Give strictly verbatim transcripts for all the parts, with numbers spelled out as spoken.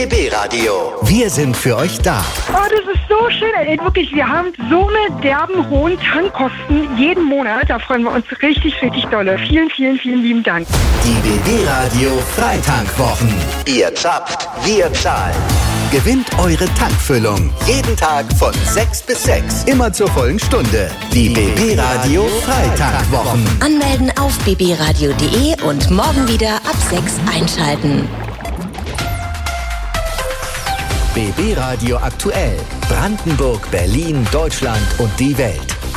B B Radio. Wir sind für euch da. Oh, das ist so schön. Ey, wirklich, wir haben so eine derben hohen Tankkosten jeden Monat. Da freuen wir uns richtig, richtig dolle. Vielen, vielen, vielen lieben Dank. Die B B Radio Freitankwochen. Ihr zapft, wir zahlen. Gewinnt eure Tankfüllung. Jeden Tag von sechs bis sechs. Immer zur vollen Stunde. Die B B Radio Freitankwochen. Anmelden auf b b radio punkt d e und morgen wieder ab sechs einschalten. B B Radio aktuell. Brandenburg, Berlin, Deutschland und die Welt.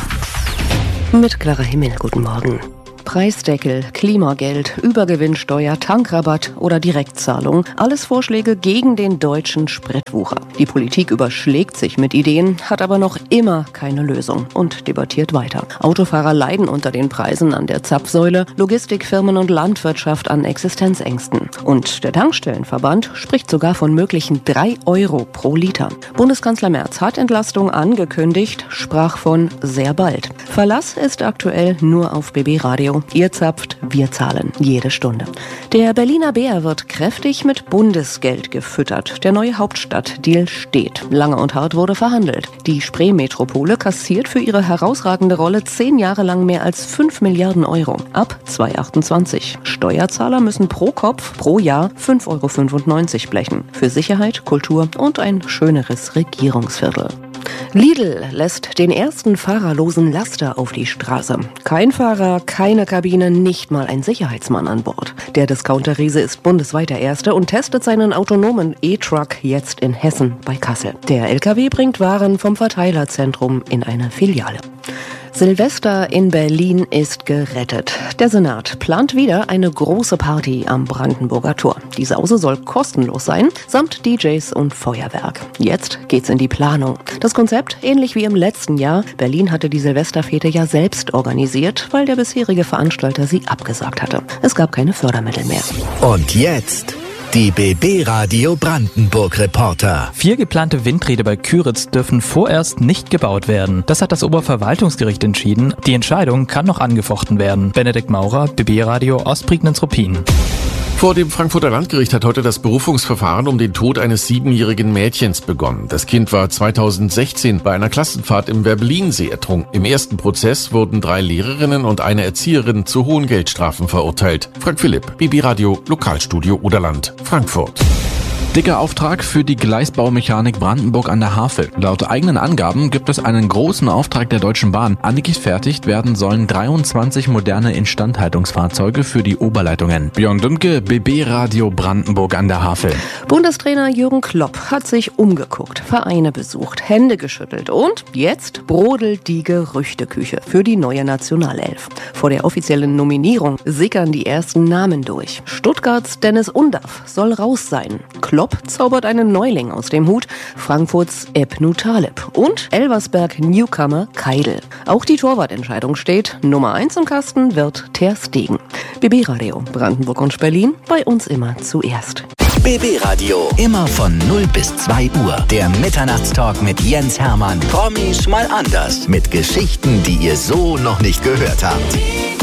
Mit Clara Himmel, guten Morgen. Preisdeckel, Klimageld, Übergewinnsteuer, Tankrabatt oder Direktzahlung. Alles Vorschläge gegen den deutschen Spritwucher. Die Politik überschlägt sich mit Ideen, hat aber noch immer keine Lösung und debattiert weiter. Autofahrer leiden unter den Preisen an der Zapfsäule, Logistikfirmen und Landwirtschaft an Existenzängsten. Und der Tankstellenverband spricht sogar von möglichen drei Euro pro Liter. Bundeskanzler Merz hat Entlastung angekündigt, sprach von sehr bald. Verlass ist aktuell nur auf B B Radio. Ihr zapft, wir zahlen. Jede Stunde. Der Berliner Bär wird kräftig mit Bundesgeld gefüttert. Der neue Hauptstadtdeal steht. Lange und hart wurde verhandelt. Die Spree-Metropole kassiert für ihre herausragende Rolle zehn Jahre lang mehr als fünf Milliarden Euro. Ab zweitausendachtundzwanzig. Steuerzahler müssen pro Kopf pro Jahr fünf Euro fünfundneunzig blechen. Für Sicherheit, Kultur und ein schöneres Regierungsviertel. Lidl lässt den ersten fahrerlosen Laster auf die Straße. Kein Fahrer, keine Kabine, nicht mal ein Sicherheitsmann an Bord. Der Discounter-Riese ist bundesweit der Erste und testet seinen autonomen E-Truck jetzt in Hessen bei Kassel. Der L K W bringt Waren vom Verteilerzentrum in eine Filiale. Silvester in Berlin ist gerettet. Der Senat plant wieder eine große Party am Brandenburger Tor. Die Sause soll kostenlos sein, samt D Js und Feuerwerk. Jetzt geht's in die Planung. Das Konzept ähnlich wie im letzten Jahr. Berlin hatte die Silvesterfete ja selbst organisiert, weil der bisherige Veranstalter sie abgesagt hatte. Es gab keine Fördermittel mehr. Und jetzt die B B Radio Brandenburg Reporter. Vier geplante Windräder bei Küritz dürfen vorerst nicht gebaut werden. Das hat das Oberverwaltungsgericht entschieden. Die Entscheidung kann noch angefochten werden. Benedikt Maurer, B B Radio Ostprignitz-Ruppin. Vor dem Frankfurter Landgericht hat heute das Berufungsverfahren um den Tod eines siebenjährigen Mädchens begonnen. Das Kind war zweitausendsechzehn bei einer Klassenfahrt im Werbelinsee ertrunken. Im ersten Prozess wurden drei Lehrerinnen und eine Erzieherin zu hohen Geldstrafen verurteilt. Frank Philipp, B B Radio, Lokalstudio Oderland, Frankfurt. Dicker Auftrag für die Gleisbaumechanik Brandenburg an der Havel. Laut eigenen Angaben gibt es einen großen Auftrag der Deutschen Bahn. Angefertigt werden sollen dreiundzwanzig moderne Instandhaltungsfahrzeuge für die Oberleitungen. Björn Dümke, B B Radio Brandenburg an der Havel. Bundestrainer Jürgen Klopp hat sich umgeguckt, Vereine besucht, Hände geschüttelt und jetzt brodelt die Gerüchteküche für die neue Nationalelf. Vor der offiziellen Nominierung sickern die ersten Namen durch. Stuttgarts Dennis Undaff soll raus sein. Klopp zaubert einen Neuling aus dem Hut, Frankfurts Ebnu Taleb und Elversberg Newcomer Keidel. Auch die Torwartentscheidung steht. Nummer eins im Kasten wird Ter Stegen. B B Radio Brandenburg und Berlin, bei uns immer zuerst. B B Radio, immer von null bis zwei Uhr. Der Mitternachtstalk mit Jens Hermann. Promis mal anders. Mit Geschichten, die ihr so noch nicht gehört habt.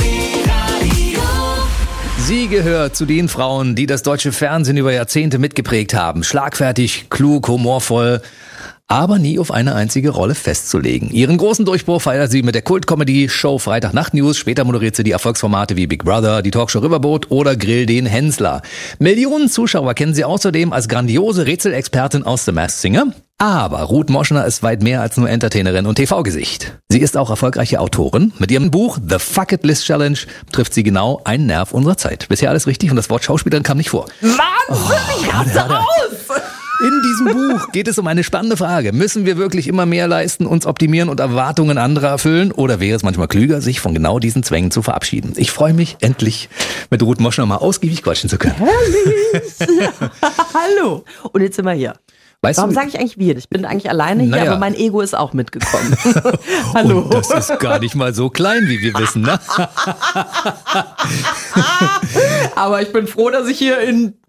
Sie gehört zu den Frauen, die das deutsche Fernsehen über Jahrzehnte mitgeprägt haben. Schlagfertig, klug, humorvoll, aber nie auf eine einzige Rolle festzulegen. Ihren großen Durchbruch feiert sie mit der Kult-Comedy-Show Freitagnacht-News. Später moderiert sie die Erfolgsformate wie Big Brother, die Talkshow Riverboat oder Grill den Hensler. Millionen Zuschauer kennen sie außerdem als grandiose Rätselexpertin aus The Masked Singer. Aber Ruth Moschner ist weit mehr als nur Entertainerin und T V-Gesicht. Sie ist auch erfolgreiche Autorin. Mit ihrem Buch The Fuck It List Challenge trifft sie genau einen Nerv unserer Zeit. Bisher alles richtig und das Wort Schauspielerin kam nicht vor. Wahnsinn, oh, ich raste aus! In diesem Buch geht es um eine spannende Frage. Müssen wir wirklich immer mehr leisten, uns optimieren und Erwartungen anderer erfüllen? Oder wäre es manchmal klüger, sich von genau diesen Zwängen zu verabschieden? Ich freue mich, endlich mit Ruth Moschner mal ausgiebig quatschen zu können. Herrlich! Hallo! Und jetzt sind wir hier. Weißt Warum du, sage ich eigentlich wir? Ich bin eigentlich alleine hier, naja. aber mein Ego ist auch mitgekommen. Hallo. Und das ist gar nicht mal so klein, wie wir wissen, ne? Aber ich bin froh, dass ich hier in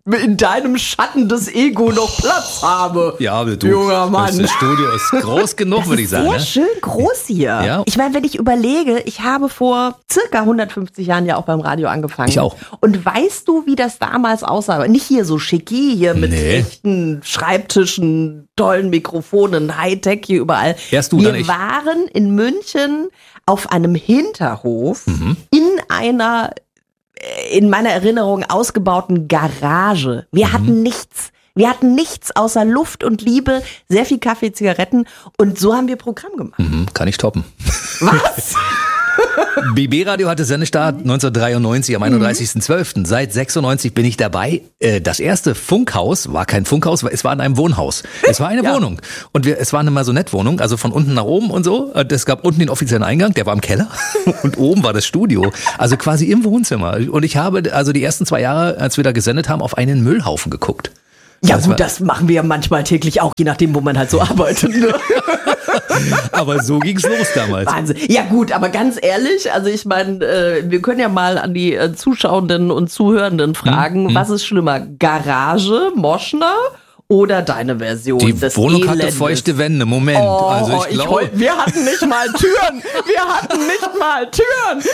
in deinem Schatten des Ego noch Platz habe. Ja, aber du, junger Mann. das Studio ist groß genug, würde ich sagen. Sehr ne? schön groß hier. Ja. Ich meine, wenn ich überlege, ich habe vor circa hundertfünfzig Jahren ja auch beim Radio angefangen. Ich auch. Und weißt du, wie das damals aussah? Nicht hier so schicki, hier mit Nee. echten Schreibtischen, tollen Mikrofonen, Hightech hier überall. Erst du, Wir dann ich. waren in München auf einem Hinterhof Mhm. in einer, in meiner Erinnerung, ausgebauten Garage. Wir Mhm. hatten nichts. Wir hatten nichts außer Luft und Liebe, sehr viel Kaffee, Zigaretten und so haben wir Programm gemacht. Mhm, kann ich toppen. Was? B B-Radio hatte Sendestart neunzehnhundertdreiundneunzig am einunddreißigsten zwölften Seit sechsundneunzig bin ich dabei. Äh, Das erste Funkhaus war kein Funkhaus, es war in einem Wohnhaus. Es war eine Ja. Wohnung. Und wir, es war eine Maisonette-Wohnung, also von unten nach oben und so. Und es gab unten den offiziellen Eingang, der war im Keller. Und oben war das Studio. Also quasi im Wohnzimmer. Und ich habe also die ersten zwei Jahre, als wir da gesendet haben, auf einen Müllhaufen geguckt. Ja Das gut, war- das machen wir ja manchmal täglich auch, je nachdem, wo man halt so arbeitet. Ne? Aber so ging's los damals. Wahnsinn. Ja gut, aber ganz ehrlich, also ich meine, äh, wir können ja mal an die äh, Zuschauenden und Zuhörenden fragen, Hm, was ist schlimmer, Garage, Moschner oder deine Version Die des Wohnung Elendes? hatte feuchte Wände. Moment. Oh, also ich ich glaube. heul- wir hatten nicht mal Türen. Wir hatten nicht mal Türen.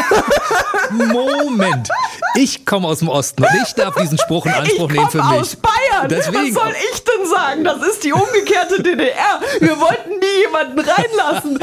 Moment. Ich komme aus dem Osten und ich darf diesen Spruch in Anspruch Ich nehmen für komme mich. aus Bayern. Deswegen. Was soll ich denn sagen? Das ist die umgekehrte D D R. Wir wollten nie jemanden reinlassen.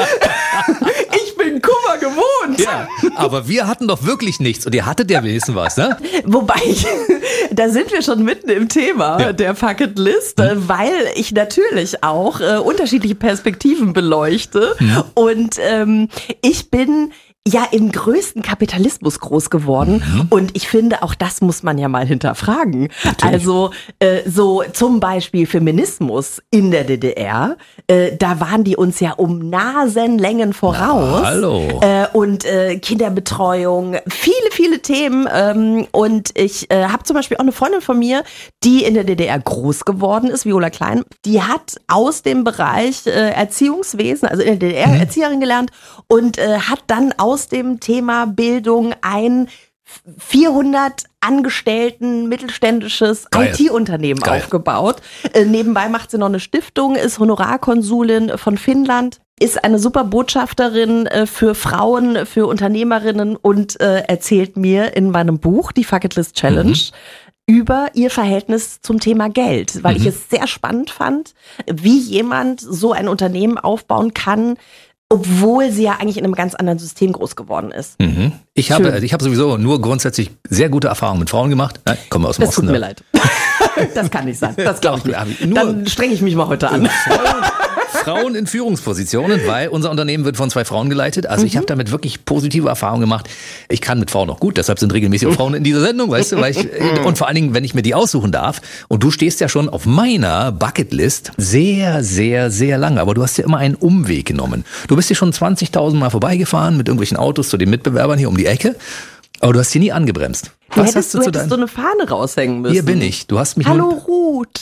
Ich bin Kummer gewohnt. Ja, aber wir hatten doch wirklich nichts und ihr hattet ja wenigstens was, ne? Wobei, ich, da sind wir schon mitten im Thema Ja. der Fucket List, äh, weil ich natürlich auch äh, unterschiedliche Perspektiven beleuchte. Und ähm, ich bin ja im größten Kapitalismus groß geworden und ich finde, auch das muss man ja mal hinterfragen. Also äh, so zum Beispiel Feminismus in der D D R, äh, da waren die uns ja um Nasenlängen voraus. Na, hallo. Äh, und äh, Kinderbetreuung, viele, viele Themen. Ähm, und ich äh, habe zum Beispiel auch eine Freundin von mir, die in der D D R groß geworden ist, Viola Klein. Die hat aus dem Bereich äh, Erziehungswesen, also in der D D R Mhm. Erzieherin gelernt und äh, hat dann aus dem Thema Bildung ein vierhundert Angestellten mittelständisches Geil. I T-Unternehmen Geil. aufgebaut. Äh, nebenbei macht sie noch eine Stiftung, ist Honorarkonsulin von Finnland, ist eine super Botschafterin äh, für Frauen, für Unternehmerinnen und äh, erzählt mir in meinem Buch, die Fucket List Challenge, Mhm. über ihr Verhältnis zum Thema Geld, weil ich es sehr spannend fand, wie jemand so ein Unternehmen aufbauen kann, obwohl sie ja eigentlich in einem ganz anderen System groß geworden ist. Mhm. Ich habe, Schön. ich habe sowieso nur grundsätzlich sehr gute Erfahrungen mit Frauen gemacht. Nein, kommen wir aus dem Das Osten. tut mir ne? leid. Das kann nicht sein. Das glaube ich Doch, nicht. nur- Dann strenge ich mich mal heute an. Frauen, Frauen in Führungspositionen, weil unser Unternehmen wird von zwei Frauen geleitet. Also ich habe damit wirklich positive Erfahrungen gemacht. Ich kann mit Frauen auch gut, deshalb sind regelmäßig auch Frauen in dieser Sendung, weißt du, weil ich, und vor allen Dingen, wenn ich mir die aussuchen darf. Und du stehst ja schon auf meiner Bucketlist sehr, sehr, sehr lange. Aber du hast ja immer einen Umweg genommen. Du bist hier schon zwanzigtausend Mal vorbeigefahren mit irgendwelchen Autos zu den Mitbewerbern hier um die Ecke. Aber du hast hier nie angebremst. Du Was hättest, hast du du zu hättest deinem... so eine Fahne raushängen müssen. Hier bin ich. Du hast mich Hallo nur... Ruth.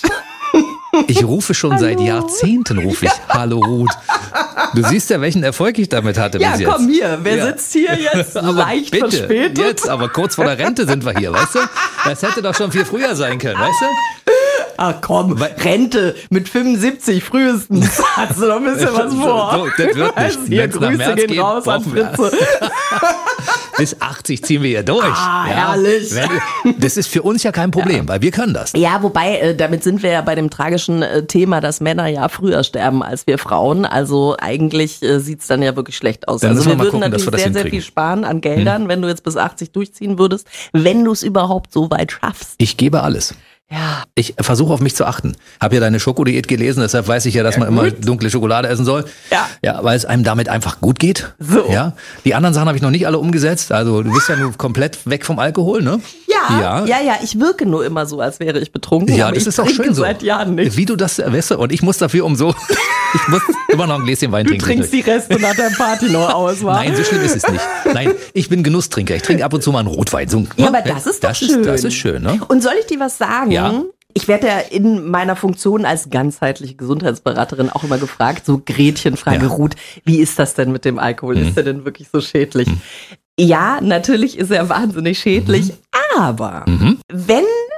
Ich rufe schon seit Hallo. Jahrzehnten, rufe ich Hallo Ruth. Du siehst ja, welchen Erfolg ich damit hatte Ja, bis jetzt. komm hier. Wer Ja. sitzt hier jetzt Aber leicht bitte, verspätet? Jetzt, aber kurz vor der Rente sind wir hier, weißt du? Das hätte doch schon viel früher sein können, weißt du? Ach komm, Rente mit fünfundsiebzig frühestens. Hast du noch ein bisschen was vor? So, das wird nicht. Hier, Wenn's nach Grüße März gehen geht, raus an brauchen wir- Fritze. Bis achtzig ziehen wir hier durch. Ah, herrlich. Wenn- Das ist für uns ja kein Problem, weil wir können das. Ja, wobei, äh, damit sind wir ja bei dem tragischen äh, Thema, dass Männer ja früher sterben als wir Frauen. Also eigentlich äh, sieht's dann ja wirklich schlecht aus. Dann Also müssen wir wir mal würden gucken, dass natürlich wir das sehr, sehr hinkriegen. viel sparen an Geldern, wenn du jetzt bis achtzig durchziehen würdest, wenn du es überhaupt so weit schaffst. Ich gebe alles. Ja. Ich versuche auf mich zu achten. Hab ja deine Schokodiät gelesen, deshalb weiß ich ja, dass man immer dunkle Schokolade essen soll. Ja. Ja, weil es einem damit einfach gut geht. So. Ja. Die anderen Sachen habe ich noch nicht alle umgesetzt. Also du bist ja nur komplett weg vom Alkohol, ne? Ja, Ja. ja, ja, ich wirke nur immer so, als wäre ich betrunken. Ja, aber das ich ist auch trinke schön so. seit Jahren nicht. Wie du das, weißt du, und ich muss dafür um so, ich muss immer noch ein Gläschen Wein Du trinken. trinkst die Reste nach der Party noch aus, wa? Nein, so schlimm ist es nicht. Nein, ich bin Genusstrinker. Ich trinke ab und zu mal einen Rotwein. So, Ja, ne? aber das ist doch das schön. Ist, das ist schön, ne? Und soll ich dir was sagen? Ja. Ich werde ja in meiner Funktion als ganzheitliche Gesundheitsberaterin auch immer gefragt, so Gretchenfrage, Ja. Ruth, wie ist das denn mit dem Alkohol? Mhm. Ist der denn wirklich so schädlich? Ja, natürlich ist er wahnsinnig schädlich, aber Mhm. wenn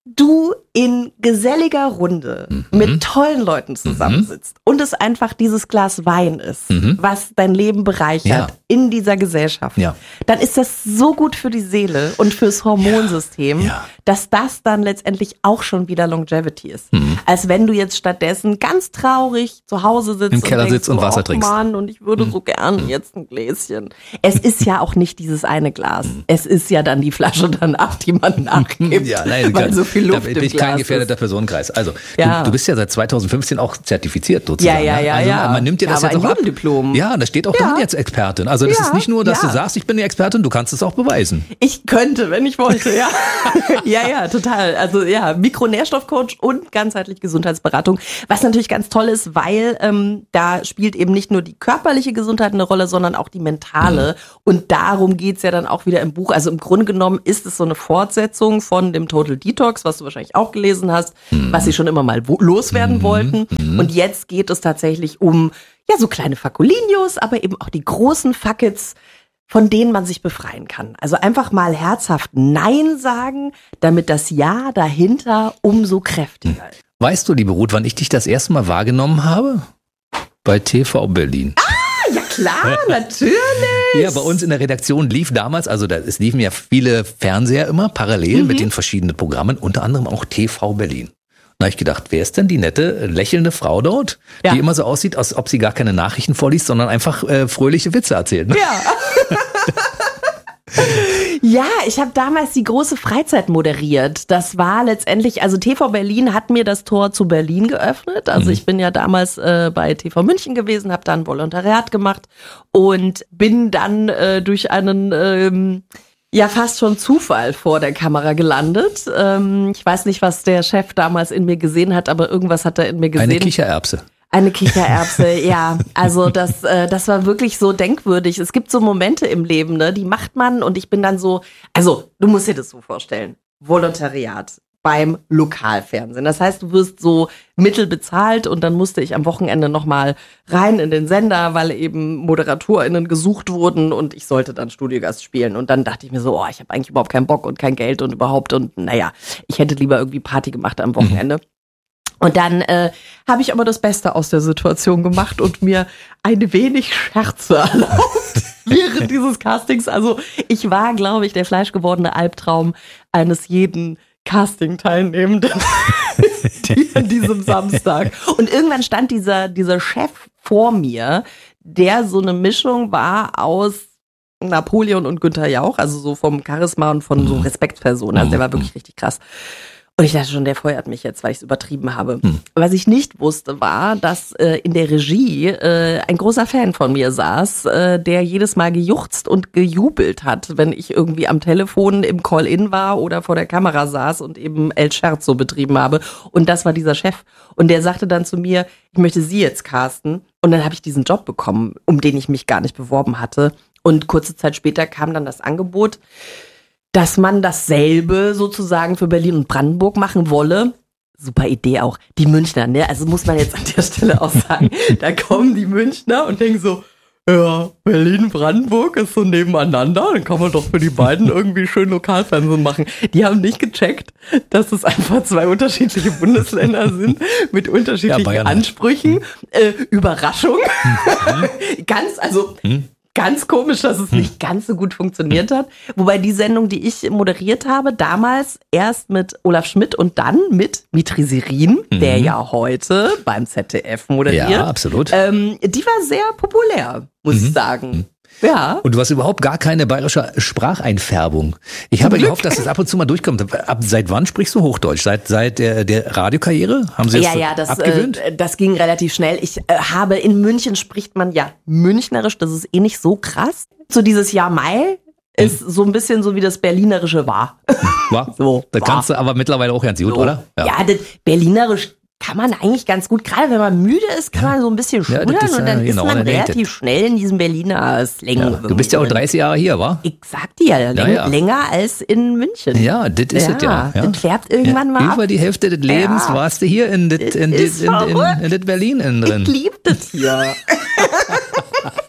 du in geselliger Runde mhm. mit tollen Leuten zusammensitzt mhm. und es einfach dieses Glas Wein ist, mhm. was dein Leben bereichert ja. in dieser Gesellschaft, ja. dann ist das so gut für die Seele und fürs Hormonsystem, ja. Ja. dass das dann letztendlich auch schon wieder Longevity ist. Mhm. Als wenn du jetzt stattdessen ganz traurig zu Hause sitzt im Keller und sitzt und so, Wasser oh trinkst. Mann, und ich würde mhm. so gern jetzt ein Gläschen. Es ist ja auch nicht dieses eine Glas. Mhm. Es ist ja dann die Flasche danach, die man nachgibt, ja, nein, weil so viel Luft da im bin ich Glas kein gefährdeter ist. Personenkreis. Also ja. du, du bist ja seit zweitausendfünfzehn auch zertifiziert sozusagen. Ja, ja, ja. Also ja. man nimmt dir das ja, jetzt auch ab. Diplom. Ja, da steht auch ja. drin jetzt Expertin. Also das ja. ist nicht nur, dass ja. du sagst, ich bin die Expertin, du kannst es auch beweisen. Ich könnte, wenn ich wollte, ja. ja, ja, total. Also ja, Mikronährstoffcoach und ganzheitlich Gesundheitsberatung. Was natürlich ganz toll ist, weil ähm, da spielt eben nicht nur die körperliche Gesundheit eine Rolle, sondern auch die mentale. Mhm. Und darum geht's ja dann auch wieder im Buch. Also im Grunde genommen ist es so eine Fortsetzung von dem Total Detox, was du wahrscheinlich auch gelesen hast, mhm. was sie schon immer mal loswerden mhm. wollten. Mhm. Und jetzt geht es tatsächlich um ja so kleine Fakulinios, aber eben auch die großen Fuckets, von denen man sich befreien kann. Also einfach mal herzhaft Nein sagen, damit das Ja dahinter umso kräftiger ist. Weißt du, liebe Ruth, wann ich dich das erste Mal wahrgenommen habe? Bei T V Berlin. Ah, ja klar, natürlich. Ja, bei uns in der Redaktion lief damals, also da, es liefen ja viele Fernseher immer parallel mhm. mit den verschiedenen Programmen, unter anderem auch T V Berlin. Da habe ich gedacht, wer ist denn die nette, lächelnde Frau dort, ja. die immer so aussieht, als ob sie gar keine Nachrichten vorliest, sondern einfach äh, fröhliche Witze erzählt. Ne? Ja. Ja, ich habe damals die große Freizeit moderiert. Das war letztendlich, also T V Berlin hat mir das Tor zu Berlin geöffnet. Also mhm. ich bin ja damals äh, bei T V München gewesen, habe da ein Volontariat gemacht und bin dann äh, durch einen... Ähm, ja, fast schon Zufall vor der Kamera gelandet. Ähm, ich weiß nicht, was der Chef damals in mir gesehen hat, aber irgendwas hat er in mir gesehen. Eine Kichererbse. Eine Kichererbse, ja. Also das, äh, das war wirklich so denkwürdig. Es gibt so Momente im Leben, ne, die macht man und ich bin dann so, also du musst dir das so vorstellen, Volontariat beim Lokalfernsehen. Das heißt, du wirst so mittelbezahlt und dann musste ich am Wochenende nochmal rein in den Sender, weil eben ModeratorInnen gesucht wurden und ich sollte dann Studiogast spielen. Und dann dachte ich mir so, oh, ich habe eigentlich überhaupt keinen Bock und kein Geld und überhaupt und naja, ich hätte lieber irgendwie Party gemacht am Wochenende. Mhm. Und dann äh, habe ich aber das Beste aus der Situation gemacht und mir ein wenig Scherze erlaubt während dieses Castings. Also ich war, glaube ich, der fleischgewordene Albtraum eines jeden Casting-Teilnehmenden an diesem Samstag. Und irgendwann stand dieser, dieser Chef vor mir, der so eine Mischung war aus Napoleon und Günther Jauch, also so vom Charisma und von so Respektspersonen. Also der war wirklich richtig krass. Und ich dachte schon, der feuert mich jetzt, weil ich es übertrieben habe. Hm. Was ich nicht wusste, war, dass äh, in der Regie äh, ein großer Fan von mir saß, äh, der jedes Mal gejuchzt und gejubelt hat, wenn ich irgendwie am Telefon im Call-In war oder vor der Kamera saß und eben El Scherzo betrieben habe. Und das war dieser Chef. Und der sagte dann zu mir, ich möchte Sie jetzt casten. Und dann habe ich diesen Job bekommen, um den ich mich gar nicht beworben hatte. Und kurze Zeit später kam dann das Angebot, dass man dasselbe sozusagen für Berlin und Brandenburg machen wolle. Super Idee auch. Die Münchner, ne? Also muss man jetzt an der Stelle auch sagen, da kommen die Münchner und denken so, ja, Berlin, Brandenburg ist so nebeneinander, dann kann man doch für die beiden irgendwie schön Lokalfernsehen machen. Die haben nicht gecheckt, dass es einfach zwei unterschiedliche Bundesländer sind mit unterschiedlichen ja, Ansprüchen. Äh, Überraschung. Mhm. Ganz, also... Mhm. Ganz komisch, dass es nicht ganz so gut funktioniert hat. Wobei die Sendung, die ich moderiert habe, damals erst mit Olaf Schmidt und dann mit Mitri Serin, mhm. der ja heute beim Z D F moderiert. Ja, absolut. Ähm, die war sehr populär, muss mhm. ich sagen. Mhm. Ja. Und du hast überhaupt gar keine bayerische Spracheinfärbung. Ich habe gehofft, dass es ab und zu mal durchkommt. Ab seit wann sprichst du Hochdeutsch? Seit seit der, der Radiokarriere? Haben Sie das ja, ja, das, abgewöhnt? Äh, das ging relativ schnell. Ich äh, habe in München spricht man ja Münchnerisch, das ist eh nicht so krass. So dieses Jahr Mai ist hm. so ein bisschen so wie das Berlinerische war. War? So, da kannst du aber mittlerweile auch ganz gut, so. Oder? Ja, ja, das Berlinerisch kann man eigentlich ganz gut, gerade wenn man müde ist, kann ja. man so ein bisschen schludern ja, und dann genau, ist man relativ schnell in diesem Berliner Slang. Ja, du bist ja auch dreißig Jahre hier, wa? Ich sag dir, läng- ja, ja. länger als in München. Ja, das ist es ja. ja. Das färbt irgendwann mal ab. Über die Hälfte des Lebens ja. warst du hier in das in, in, in, in, in Berlin innen drin. Ich lieb das hier.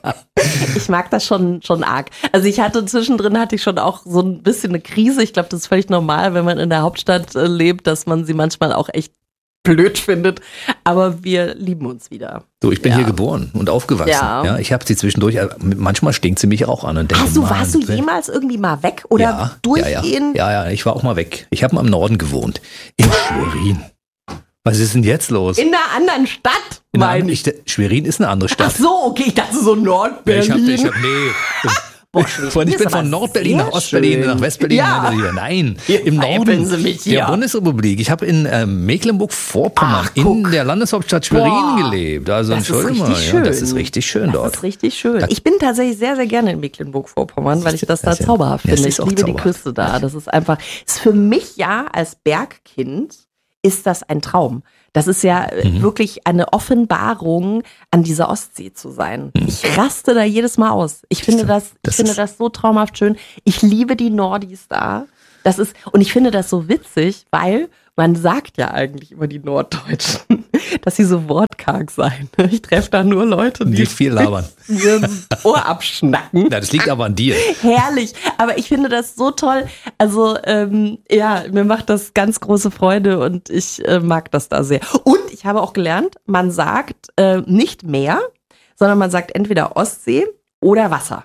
Ich mag das schon, schon arg. Also ich hatte zwischendrin hatte ich schon auch so ein bisschen eine Krise. Ich glaube, das ist völlig normal, wenn man in der Hauptstadt äh, lebt, dass man sie manchmal auch echt blöd findet. Aber wir lieben uns wieder. So, ich bin ja. hier geboren und aufgewachsen. Ja. ja ich habe sie zwischendurch, manchmal stinkt sie mich auch an. Und denke, Hast du, Mann, warst du jemals irgendwie mal weg oder ja, durchgehend? Ja, ja, ja, ich war auch mal weg. Ich habe mal im Norden gewohnt. In Schwerin. Was ist denn jetzt los? In einer anderen Stadt, meine ich. ich. Schwerin ist eine andere Stadt. Ach so, okay, ich dachte so Nordberlin. Ich hab, ich hab, nee. Boah, von, ich bin von Nordberlin nach Ostberlin, nach Westberlin. Ja. Nein, hier im Norden Sie mich hier. der Bundesrepublik. Ich habe in äh, Mecklenburg-Vorpommern in der Landeshauptstadt Schwerin Boah. gelebt. Also das Entschuldigung mal, schön. Ja, das ist richtig schön das dort. Das ist richtig schön. Ich bin tatsächlich sehr, sehr gerne in Mecklenburg-Vorpommern, weil ich das da das ja, zauberhaft ja, finde. Ich liebe zauberhaft. die Küste da. Das ist einfach, ist für mich ja als Bergkind ist das ein Traum. Das ist ja mhm. wirklich eine Offenbarung, an dieser Ostsee zu sein. Mhm. Ich raste da jedes Mal aus. Ich finde das, ich das finde das so traumhaft schön. Ich liebe die Nordis da. Das ist, und ich finde das so witzig, weil man sagt ja eigentlich über die Norddeutschen, dass sie so wortkarg seien. Ich treffe da nur Leute, die, die viel labern. Ihr Ohr abschnacken. Na, das liegt aber an dir. Herrlich. Aber ich finde das so toll. Also, ähm, ja, mir macht das ganz große Freude und ich äh, mag das da sehr. Und ich habe auch gelernt, man sagt äh, nicht Meer, sondern man sagt entweder Ostsee oder Wasser.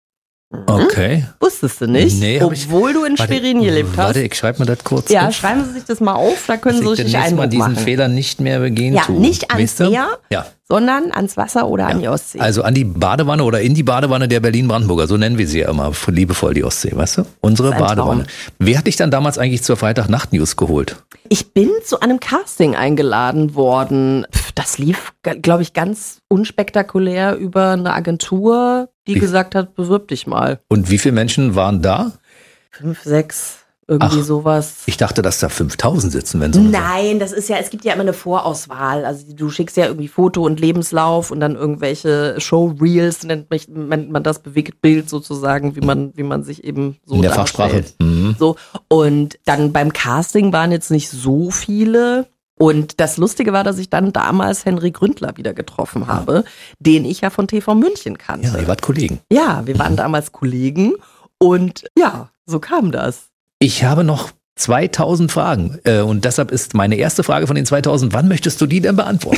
Okay. Wusstest du nicht? Nee, obwohl ich, du in warte, Schwerin gelebt hast. Warte, ich schreibe mir das kurz. Ja, auf. schreiben Sie sich das mal auf, da können dass Sie ich sich Mal einen diesen machen. Fehler nicht mehr begehen Ja, tue. nicht ans Weißt du? Meer, ja. sondern ans Wasser oder ja. an die Ostsee. Also an die Badewanne oder in die Badewanne der Berlin-Brandenburger, so nennen wir sie ja immer liebevoll, die Ostsee, weißt du? Unsere Badewanne. Wer hat dich dann damals eigentlich zur Freitag-Nacht-News geholt? Ich bin zu einem Casting eingeladen worden. Das lief, glaube ich, ganz unspektakulär über eine Agentur, die wie? gesagt hat, bewirb dich mal. Und wie viele Menschen waren da? Fünf, sechs. Irgendwie Ach, sowas. Ich dachte, dass da fünftausend sitzen, wenn so. Nein, das ist ja, es gibt ja immer eine Vorauswahl. Also du schickst ja irgendwie Foto und Lebenslauf und dann irgendwelche Showreels, nennt man, man das Bewegtbild sozusagen, wie man, wie man sich eben so in der Fachsprache. Mhm. So. Und dann beim Casting waren jetzt nicht so viele. Und das Lustige war, dass ich dann damals Henry Gründler wieder getroffen habe, den ich ja von T V München kannte. Ja, ihr wart Kollegen. Ja, wir waren damals Kollegen und ja, so kam das. Ich habe noch zweitausend Fragen äh, und deshalb ist meine erste Frage von den zweitausend, wann möchtest du die denn beantworten?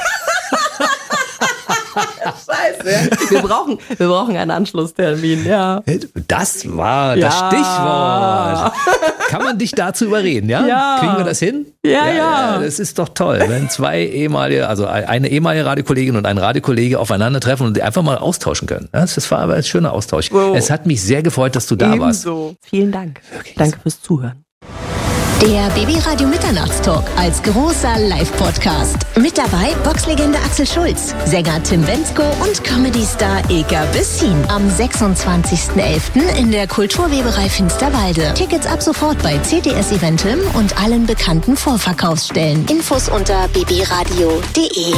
Scheiße. Wir brauchen, wir brauchen einen Anschlusstermin, ja. Das war das ja. Stichwort. Kann man dich dazu überreden, ja? Ja. Kriegen wir das hin? Ja, ja, ja. Das ist doch toll, wenn zwei ehemalige, also eine ehemalige Radiokollegin und ein Radiokollege aufeinandertreffen und einfach mal austauschen können. Das war aber ein schöner Austausch. Wow. Es hat mich sehr gefreut, dass du da Ebenso. warst. Vielen Dank. Wirklich. Danke fürs Zuhören. Der B B Radio Mitternachtstalk als großer Live-Podcast. Mit dabei Boxlegende Axel Schulz, Sänger Tim Bendzko und Comedy-Star Ilka Bessin. Am sechsundzwanzigsten elften in der Kulturweberei Finsterwalde. Tickets ab sofort bei C T S Eventim und allen bekannten Vorverkaufsstellen. Infos unter b b radio punkt d e.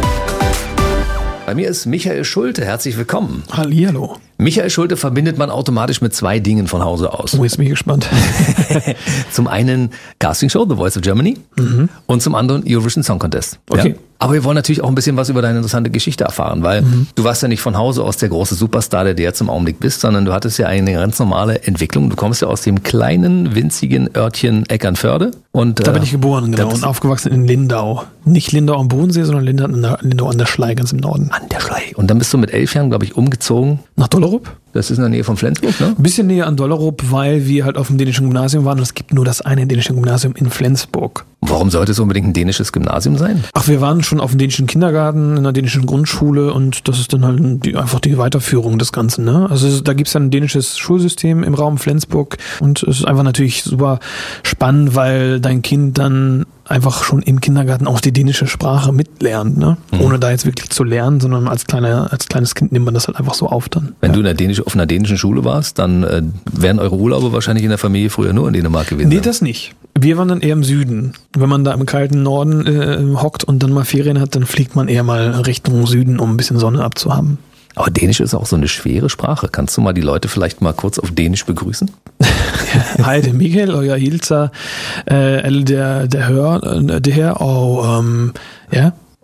Bei mir ist Michael Schulte. Herzlich willkommen. Hallihallo. Michael Schulte verbindet man automatisch mit zwei Dingen von Hause aus. Oh, jetzt bin ich gespannt. Zum einen Castingshow, The Voice of Germany, mhm. und zum anderen Eurovision Song Contest. Okay. Ja. Aber wir wollen natürlich auch ein bisschen was über deine interessante Geschichte erfahren, weil mhm. du warst ja nicht von Hause aus der große Superstar, der du jetzt im Augenblick bist, sondern du hattest ja eine ganz normale Entwicklung. Du kommst ja aus dem kleinen, winzigen Örtchen Eckernförde. Und, da bin ich geboren, genau, und aufgewachsen in Lindau. Nicht Lindau am Bodensee, sondern Lindau an der, Lindau an der Schlei, ganz im Norden. An der Schlei. Und dann bist du mit elf Jahren, glaube ich, umgezogen. Nach Dollerup? Das ist in der Nähe von Flensburg, ne? Ein bisschen näher an Dollerup, weil wir halt auf dem dänischen Gymnasium waren und es gibt nur das eine dänische Gymnasium in Flensburg. Warum sollte es unbedingt ein dänisches Gymnasium sein? Ach, wir waren schon auf dem dänischen Kindergarten, in einer dänischen Grundschule und das ist dann halt die, einfach die Weiterführung des Ganzen, ne? Also da gibt's dann ein dänisches Schulsystem im Raum Flensburg und es ist einfach natürlich super spannend, weil dein Kind dann einfach schon im Kindergarten auch die dänische Sprache mitlernt, ne? Mhm. Ohne da jetzt wirklich zu lernen, sondern als kleiner, als kleines Kind nimmt man das halt einfach so auf dann. Wenn ja. du in der dänisch, auf einer dänischen Schule warst, dann äh, wären eure Urlaube wahrscheinlich in der Familie früher nur in Dänemark gewesen. Nee, das nicht. Wir waren dann eher im Süden. Wenn man da im kalten Norden äh, hockt und dann mal Ferien hat, dann fliegt man eher mal Richtung Süden, um ein bisschen Sonne abzuhaben. Aber Dänisch ist auch so eine schwere Sprache. Kannst du mal die Leute vielleicht mal kurz auf Dänisch begrüßen? Hej, det er Michael, og jeg hilser øh, alle der, der hører det her, og um, ja.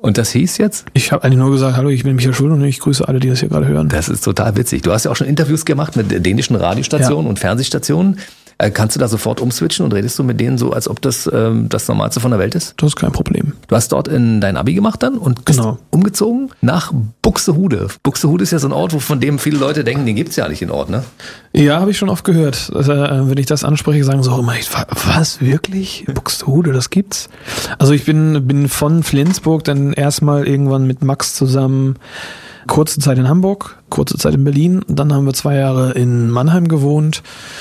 Und das hieß jetzt? Ich habe eigentlich nur gesagt, hallo, ich bin Michael Schuld und ich grüße alle, die das hier gerade hören. Das ist total witzig. Du hast ja auch schon Interviews gemacht mit dänischen Radiostationen ja. und Fernsehstationen. Kannst du da sofort umswitchen und redest du mit denen so, als ob das ähm, das Normalste von der Welt ist? Das ist kein Problem. Du hast dort in dein Abi gemacht dann und bist genau. umgezogen nach Buxtehude. Buxtehude ist ja so ein Ort, wo von dem viele Leute denken, den gibt's ja nicht in Ort, ne? Ja, habe ich schon oft gehört. Also, äh, wenn ich das anspreche, sagen so immer, was, wirklich? Buxtehude, das gibt's? Also ich bin, bin von Flensburg dann erstmal irgendwann mit Max zusammen kurze Zeit in Hamburg, kurze Zeit in Berlin. Dann haben wir zwei Jahre in Mannheim gewohnt.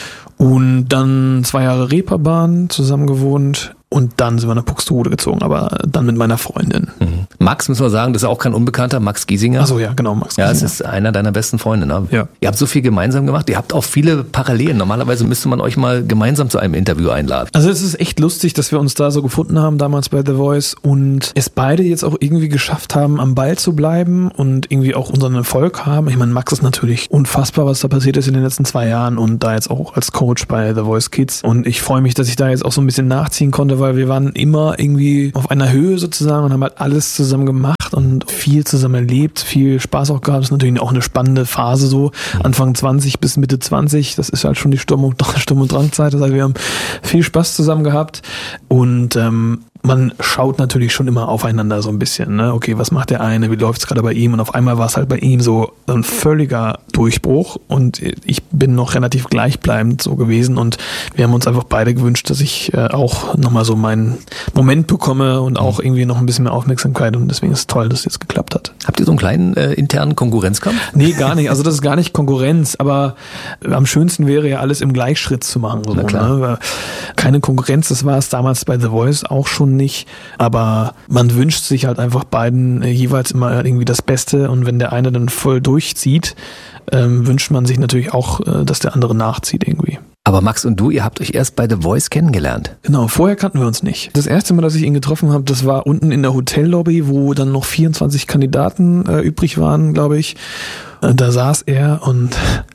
Und dann zwei Jahre Reeperbahn zusammen gewohnt und dann sind wir nach Buxtehude gezogen, aber dann mit meiner Freundin. Mhm. Max, müssen wir sagen, das ist auch kein Unbekannter, Max Giesinger. Achso, ja, genau, Max Giesinger. Ja, es ist einer deiner besten Freunde, ne? Ja. Ihr habt so viel gemeinsam gemacht, ihr habt auch viele Parallelen. Normalerweise müsste man euch mal gemeinsam zu einem Interview einladen. Also es ist echt lustig, dass wir uns da so gefunden haben, damals bei The Voice und es beide jetzt auch irgendwie geschafft haben, am Ball zu bleiben und irgendwie auch unseren Erfolg haben. Ich meine, Max ist natürlich unfassbar, was da passiert ist in den letzten zwei Jahren und da jetzt auch als Coach bei The Voice Kids. Und ich freue mich, dass ich da jetzt auch so ein bisschen nachziehen konnte, weil wir waren immer irgendwie auf einer Höhe sozusagen und haben halt alles zusammen gemacht und viel zusammen erlebt, viel Spaß auch gehabt. Das ist natürlich auch eine spannende Phase so, Anfang zwanzig bis Mitte zwanzig, das ist halt schon die Sturm- und, Sturm- und Drangzeit, das heißt, wir haben viel Spaß zusammen gehabt und ähm, man schaut natürlich schon immer aufeinander so ein bisschen, ne? Okay, was macht der eine, wie läuft es gerade bei ihm und auf einmal war es halt bei ihm so ein völliger Durchbruch und ich bin noch relativ gleichbleibend so gewesen und wir haben uns einfach beide gewünscht, dass ich äh, auch nochmal so meinen Moment bekomme und auch irgendwie noch ein bisschen mehr Aufmerksamkeit und deswegen ist es toll, dass es jetzt geklappt hat. Habt ihr so einen kleinen äh, internen Konkurrenzkampf? Nee, gar nicht, also das ist gar nicht Konkurrenz, aber am schönsten wäre ja alles im Gleichschritt zu machen. So, Na klar. Ne? Keine Konkurrenz, das war es damals bei The Voice auch schon nicht, aber man wünscht sich halt einfach beiden äh, jeweils immer irgendwie das Beste und wenn der eine dann voll durchzieht, ähm, wünscht man sich natürlich auch, äh, dass der andere nachzieht irgendwie. Aber Max und du, ihr habt euch erst bei The Voice kennengelernt. Genau, vorher kannten wir uns nicht. Das erste Mal, dass ich ihn getroffen habe, das war unten in der Hotellobby, wo dann noch vierundzwanzig Kandidaten äh, übrig waren, glaube ich. Da saß er und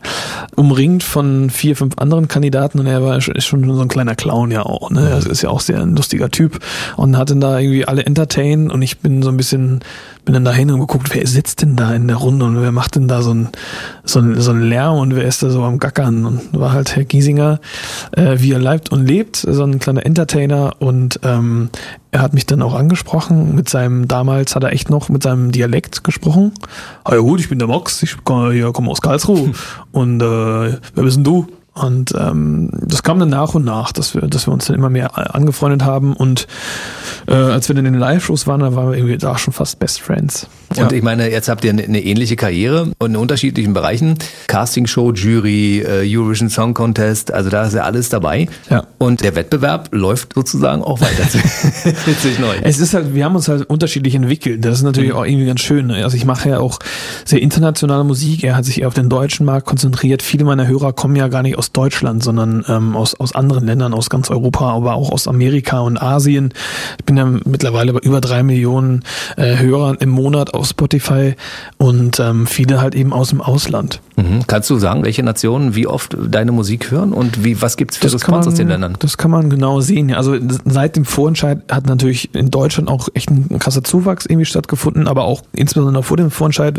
umringt von vier, fünf anderen Kandidaten und er war ist schon so ein kleiner Clown ja auch, ne? Er ist ja auch sehr ein lustiger Typ und hat dann da irgendwie alle entertained und ich bin so ein bisschen, bin dann dahin und geguckt, wer sitzt denn da in der Runde und wer macht denn da so ein, so ein, so ein Lärm und wer ist da so am Gackern und war halt Herr Giesinger, äh, wie er leibt und lebt, so ein kleiner Entertainer und ähm, er hat mich dann auch angesprochen mit seinem, damals hat er echt noch mit seinem Dialekt gesprochen. Ah ja gut, ich bin der Max, ich komme ja, komm aus Karlsruhe und äh, wer bist denn du? Und ähm, das kam dann nach und nach, dass wir, dass wir uns dann immer mehr angefreundet haben und äh, als wir dann in den Live-Shows waren, da waren wir irgendwie da schon fast Best Friends. Ja. Und ich meine, jetzt habt ihr eine, eine ähnliche Karriere und in unterschiedlichen Bereichen. Castingshow, Jury, äh, Eurovision Song Contest, also da ist ja alles dabei. Ja. Und der Wettbewerb läuft sozusagen auch weiter. Witzig neu. Es ist halt, wir haben uns halt unterschiedlich entwickelt. Das ist natürlich mhm. auch irgendwie ganz schön. Also ich mache ja auch sehr internationale Musik. Er hat sich eher auf den deutschen Markt konzentriert. Viele meiner Hörer kommen ja gar nicht aus Deutschland, sondern ähm, aus, aus anderen Ländern, aus ganz Europa, aber auch aus Amerika und Asien. Ich bin ja mittlerweile bei über drei Millionen äh, Hörern im Monat auf Spotify und ähm, viele halt eben aus dem Ausland. Mhm. Kannst du sagen, welche Nationen wie oft deine Musik hören und wie was gibt's für das Response man, aus den Ländern? Das kann man genau sehen. Also seit dem Vorentscheid hat natürlich in Deutschland auch echt ein krasser Zuwachs irgendwie stattgefunden, aber auch insbesondere vor dem Vorentscheid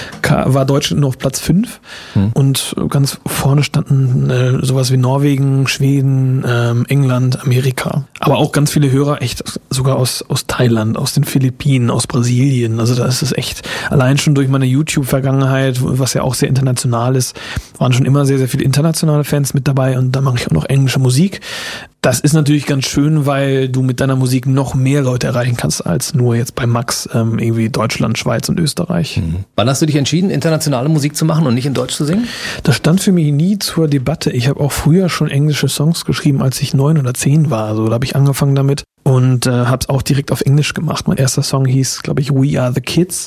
war Deutschland nur auf Platz fünf mhm. und ganz vorne standen äh, sowas wie Norwegen, Schweden, ähm, England, Amerika. Aber auch ganz viele Hörer echt sogar aus, aus Thailand, aus den Philippinen, aus Brasilien. Also da ist es echt, allein schon durch meine YouTube-Vergangenheit, was ja auch sehr international ist, waren schon immer sehr, sehr viele internationale Fans mit dabei und da mache ich auch noch englische Musik. Das ist natürlich ganz schön, weil du mit deiner Musik noch mehr Leute erreichen kannst, als nur jetzt bei Max ähm, irgendwie Deutschland, Schweiz und Österreich. Mhm. Wann hast du dich entschieden, internationale Musik zu machen und nicht in Deutsch zu singen? Das stand für mich nie zur Debatte. Ich habe auch früher schon englische Songs geschrieben, als ich neun oder zehn war. Also da habe ich angefangen damit und äh, habe es auch direkt auf Englisch gemacht. Mein erster Song hieß, glaube ich, We Are the Kids.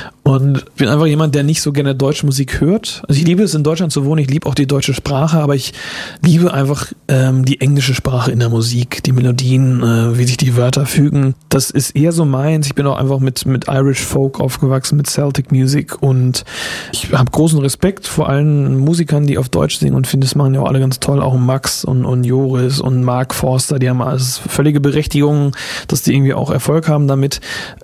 Und bin einfach jemand, der nicht so gerne deutsche Musik hört. Also ich liebe es, in Deutschland zu wohnen, ich liebe auch die deutsche Sprache, aber ich liebe einfach ähm, die englische Sprache in der Musik, die Melodien, äh, wie sich die Wörter fügen. Das ist eher so meins. Ich bin auch einfach mit mit Irish Folk aufgewachsen, mit Celtic Music und ich habe großen Respekt vor allen Musikern, die auf Deutsch singen und finde, das machen ja auch alle ganz toll, auch Max und, und Joris und Mark Forster, die haben alles völlige Berechtigung, dass die irgendwie auch Erfolg haben damit.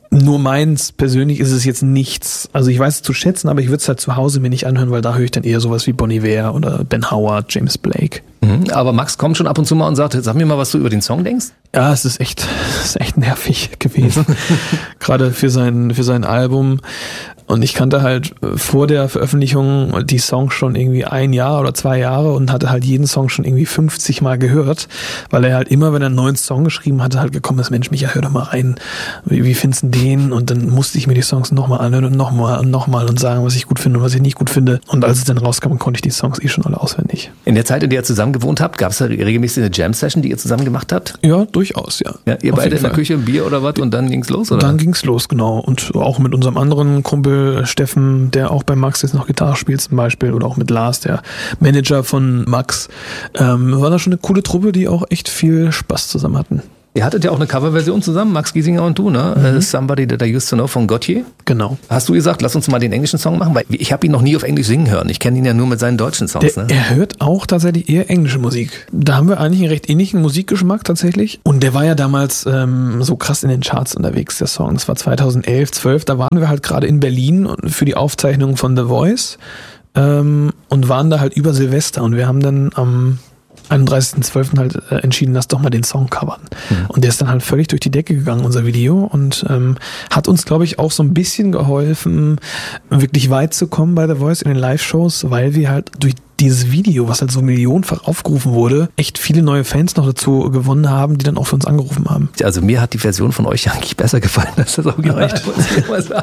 Nur meins persönlich ist es jetzt nichts. Also ich weiß es zu schätzen, aber ich würde es halt zu Hause mir nicht anhören, weil da höre ich dann eher sowas wie Bon Iver oder Ben Howard, James Blake. Mhm, aber Max kommt schon ab und zu mal und sagt, sag mir mal, was du über den Song denkst. Ja, es ist echt, es ist echt nervig gewesen. Gerade für sein, für sein Album. Und ich kannte halt vor der Veröffentlichung die Songs schon irgendwie ein Jahr oder zwei Jahre und hatte halt jeden Song schon irgendwie fünfzig Mal gehört, weil er halt immer, wenn er einen neuen Song geschrieben hatte, halt gekommen ist, Mensch, Micha, hör doch mal rein, wie, wie findest du den? Und dann musste ich mir die Songs nochmal anhören und nochmal und nochmal und sagen, was ich gut finde und was ich nicht gut finde. Und als es dann rauskam, konnte ich die Songs eh schon alle auswendig. In der Zeit, in der ihr zusammen gewohnt habt, gab es da regelmäßig eine Jam-Session, die ihr zusammen gemacht habt? Ja, durchaus, ja. ja ihr Auf beide in der Küche ein Bier oder was und dann ging's los, oder? Dann ging's los, genau. Und auch mit unserem anderen Kumpel Steffen, der auch bei Max jetzt noch Gitarre spielt zum Beispiel, oder auch mit Lars, der Manager von Max, ähm, war da schon eine coole Truppe, die auch echt viel Spaß zusammen hatten. Ihr hattet ja auch eine Coverversion zusammen, Max Giesinger und du, ne? Mhm. Somebody That I Used to Know von Gautier. Genau. Hast du gesagt, lass uns mal den englischen Song machen? Weil ich habe ihn noch nie auf Englisch singen hören. Ich kenne ihn ja nur mit seinen deutschen Songs. Der, ne? Er hört auch tatsächlich eher englische Musik. Da haben wir eigentlich einen recht ähnlichen Musikgeschmack tatsächlich. Und der war ja damals ähm, so krass in den Charts unterwegs, der Song. Das war zweitausendelf, zwölf. Da waren wir halt gerade in Berlin für die Aufzeichnung von The Voice ähm, und waren da halt über Silvester. Und wir haben dann am einunddreißigsten zwölften halt äh, entschieden, lass doch mal den Song covern. Mhm. Und der ist dann halt völlig durch die Decke gegangen, unser Video, und ähm, hat uns, glaube ich, auch so ein bisschen geholfen, wirklich weit zu kommen bei The Voice in den Live-Shows, weil wir halt durch dieses Video, was halt so millionenfach aufgerufen wurde, echt viele neue Fans noch dazu gewonnen haben, die dann auch für uns angerufen haben. Also mir hat die Version von euch eigentlich besser gefallen, als das Original, muss ich mal sagen.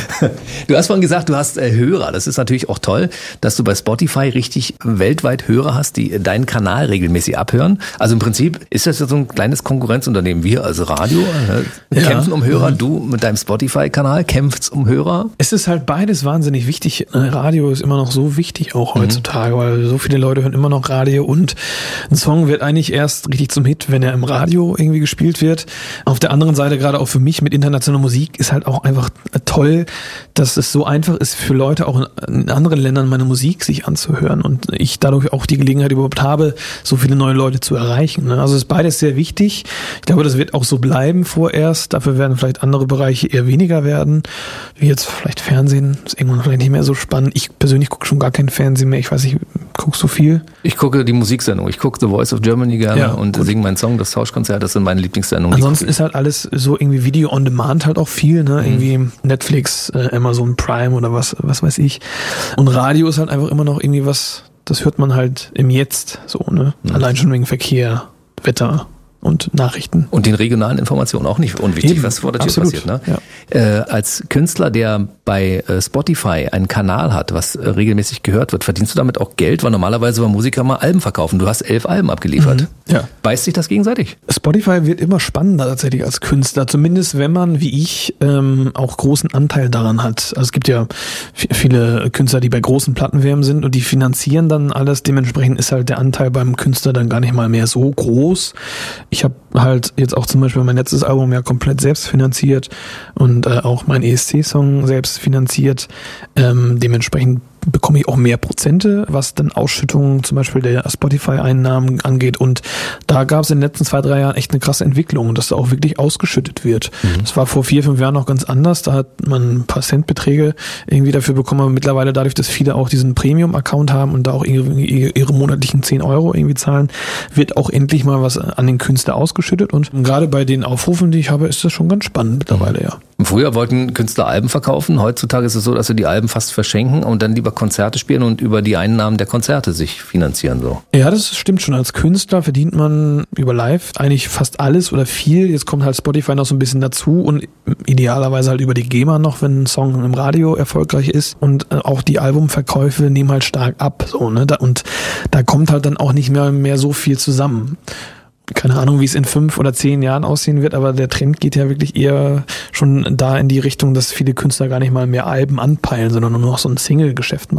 Du hast vorhin gesagt, du hast äh, Hörer. Das ist natürlich auch toll, dass du bei Spotify richtig weltweit Hörer hast, die deinen Kanal regelmäßig abhören. Also im Prinzip ist das ja so ein kleines Konkurrenzunternehmen. Wir als Radio äh, ja. kämpfen um Hörer. Mhm. Du mit deinem Spotify-Kanal kämpfst um Hörer. Es ist halt beides wahnsinnig wichtig. Radio ist immer noch so wichtig auch heutzutage. Mhm. Weil so viele Leute hören immer noch Radio und ein Song wird eigentlich erst richtig zum Hit, wenn er im Radio irgendwie gespielt wird. Auf der anderen Seite, gerade auch für mich mit internationaler Musik, ist halt auch einfach toll, dass es so einfach ist für Leute auch in anderen Ländern meine Musik sich anzuhören und ich dadurch auch die Gelegenheit überhaupt habe, so viele neue Leute zu erreichen. Also ist beides sehr wichtig. Ich glaube, das wird auch so bleiben vorerst. Dafür werden vielleicht andere Bereiche eher weniger werden, wie jetzt vielleicht Fernsehen. Ist irgendwann vielleicht nicht mehr so spannend. Ich persönlich gucke schon gar kein Fernsehen mehr. Ich weiß nicht, guckst du viel? Ich gucke die Musiksendung. Ich gucke The Voice of Germany gerne ja, und singe meinen Song, das Tauschkonzert. Das sind meine Lieblingssendungen. Ansonsten ist halt alles so irgendwie Video on Demand halt auch viel, ne? Mhm. Irgendwie Netflix, äh, Amazon Prime oder was, was weiß ich. Und Radio ist halt einfach immer noch irgendwie was, das hört man halt im Jetzt so, ne? Mhm. Allein schon wegen Verkehr, Wetter und Nachrichten. Und den regionalen Informationen auch nicht unwichtig, Eben, was vor der Tür absolut. passiert. Ne? Ja. Äh, als Künstler, der bei äh, Spotify einen Kanal hat, was äh, regelmäßig gehört wird, verdienst du damit auch Geld? Weil normalerweise bei Musiker mal Alben verkaufen. Du hast elf Alben abgeliefert. Mhm. Ja. Beißt sich das gegenseitig? Spotify wird immer spannender tatsächlich als Künstler. Zumindest wenn man, wie ich, ähm, auch großen Anteil daran hat. Also es gibt ja f- viele Künstler, die bei großen Plattenfirmen sind und die finanzieren dann alles. Dementsprechend ist halt der Anteil beim Künstler dann gar nicht mal mehr so groß. Ich habe halt jetzt auch zum Beispiel mein letztes Album ja komplett selbst finanziert und äh, auch mein E S C-Song selbst finanziert. Ähm, dementsprechend bekomme ich auch mehr Prozente, was dann Ausschüttungen zum Beispiel der Spotify-Einnahmen angeht. Und da gab es in den letzten zwei, drei Jahren echt eine krasse Entwicklung, dass da auch wirklich ausgeschüttet wird. Mhm. Das war vor vier, fünf Jahren noch ganz anders. Da hat man ein paar Centbeträge irgendwie dafür bekommen. Aber mittlerweile dadurch, dass viele auch diesen Premium-Account haben und da auch ihre, ihre monatlichen zehn Euro irgendwie zahlen, wird auch endlich mal was an den Künstler ausgeschüttet. Und gerade bei den Aufrufen, die ich habe, ist das schon ganz spannend mittlerweile, ja. Früher wollten Künstler Alben verkaufen. Heutzutage ist es so, dass sie die Alben fast verschenken und dann lieber Konzerte spielen und über die Einnahmen der Konzerte sich finanzieren. So. Ja, das stimmt schon. Als Künstler verdient man über Live eigentlich fast alles oder viel. Jetzt kommt halt Spotify noch so ein bisschen dazu und idealerweise halt über die GEMA noch, wenn ein Song im Radio erfolgreich ist. Und auch die Albumverkäufe nehmen halt stark ab. So, ne? Und da kommt halt dann auch nicht mehr, mehr so viel zusammen. Keine Ahnung, wie es in fünf oder zehn Jahren aussehen wird, aber der Trend geht ja wirklich eher schon da in die Richtung, dass viele Künstler gar nicht mal mehr Alben anpeilen, sondern nur noch so ein Single-Geschäft machen.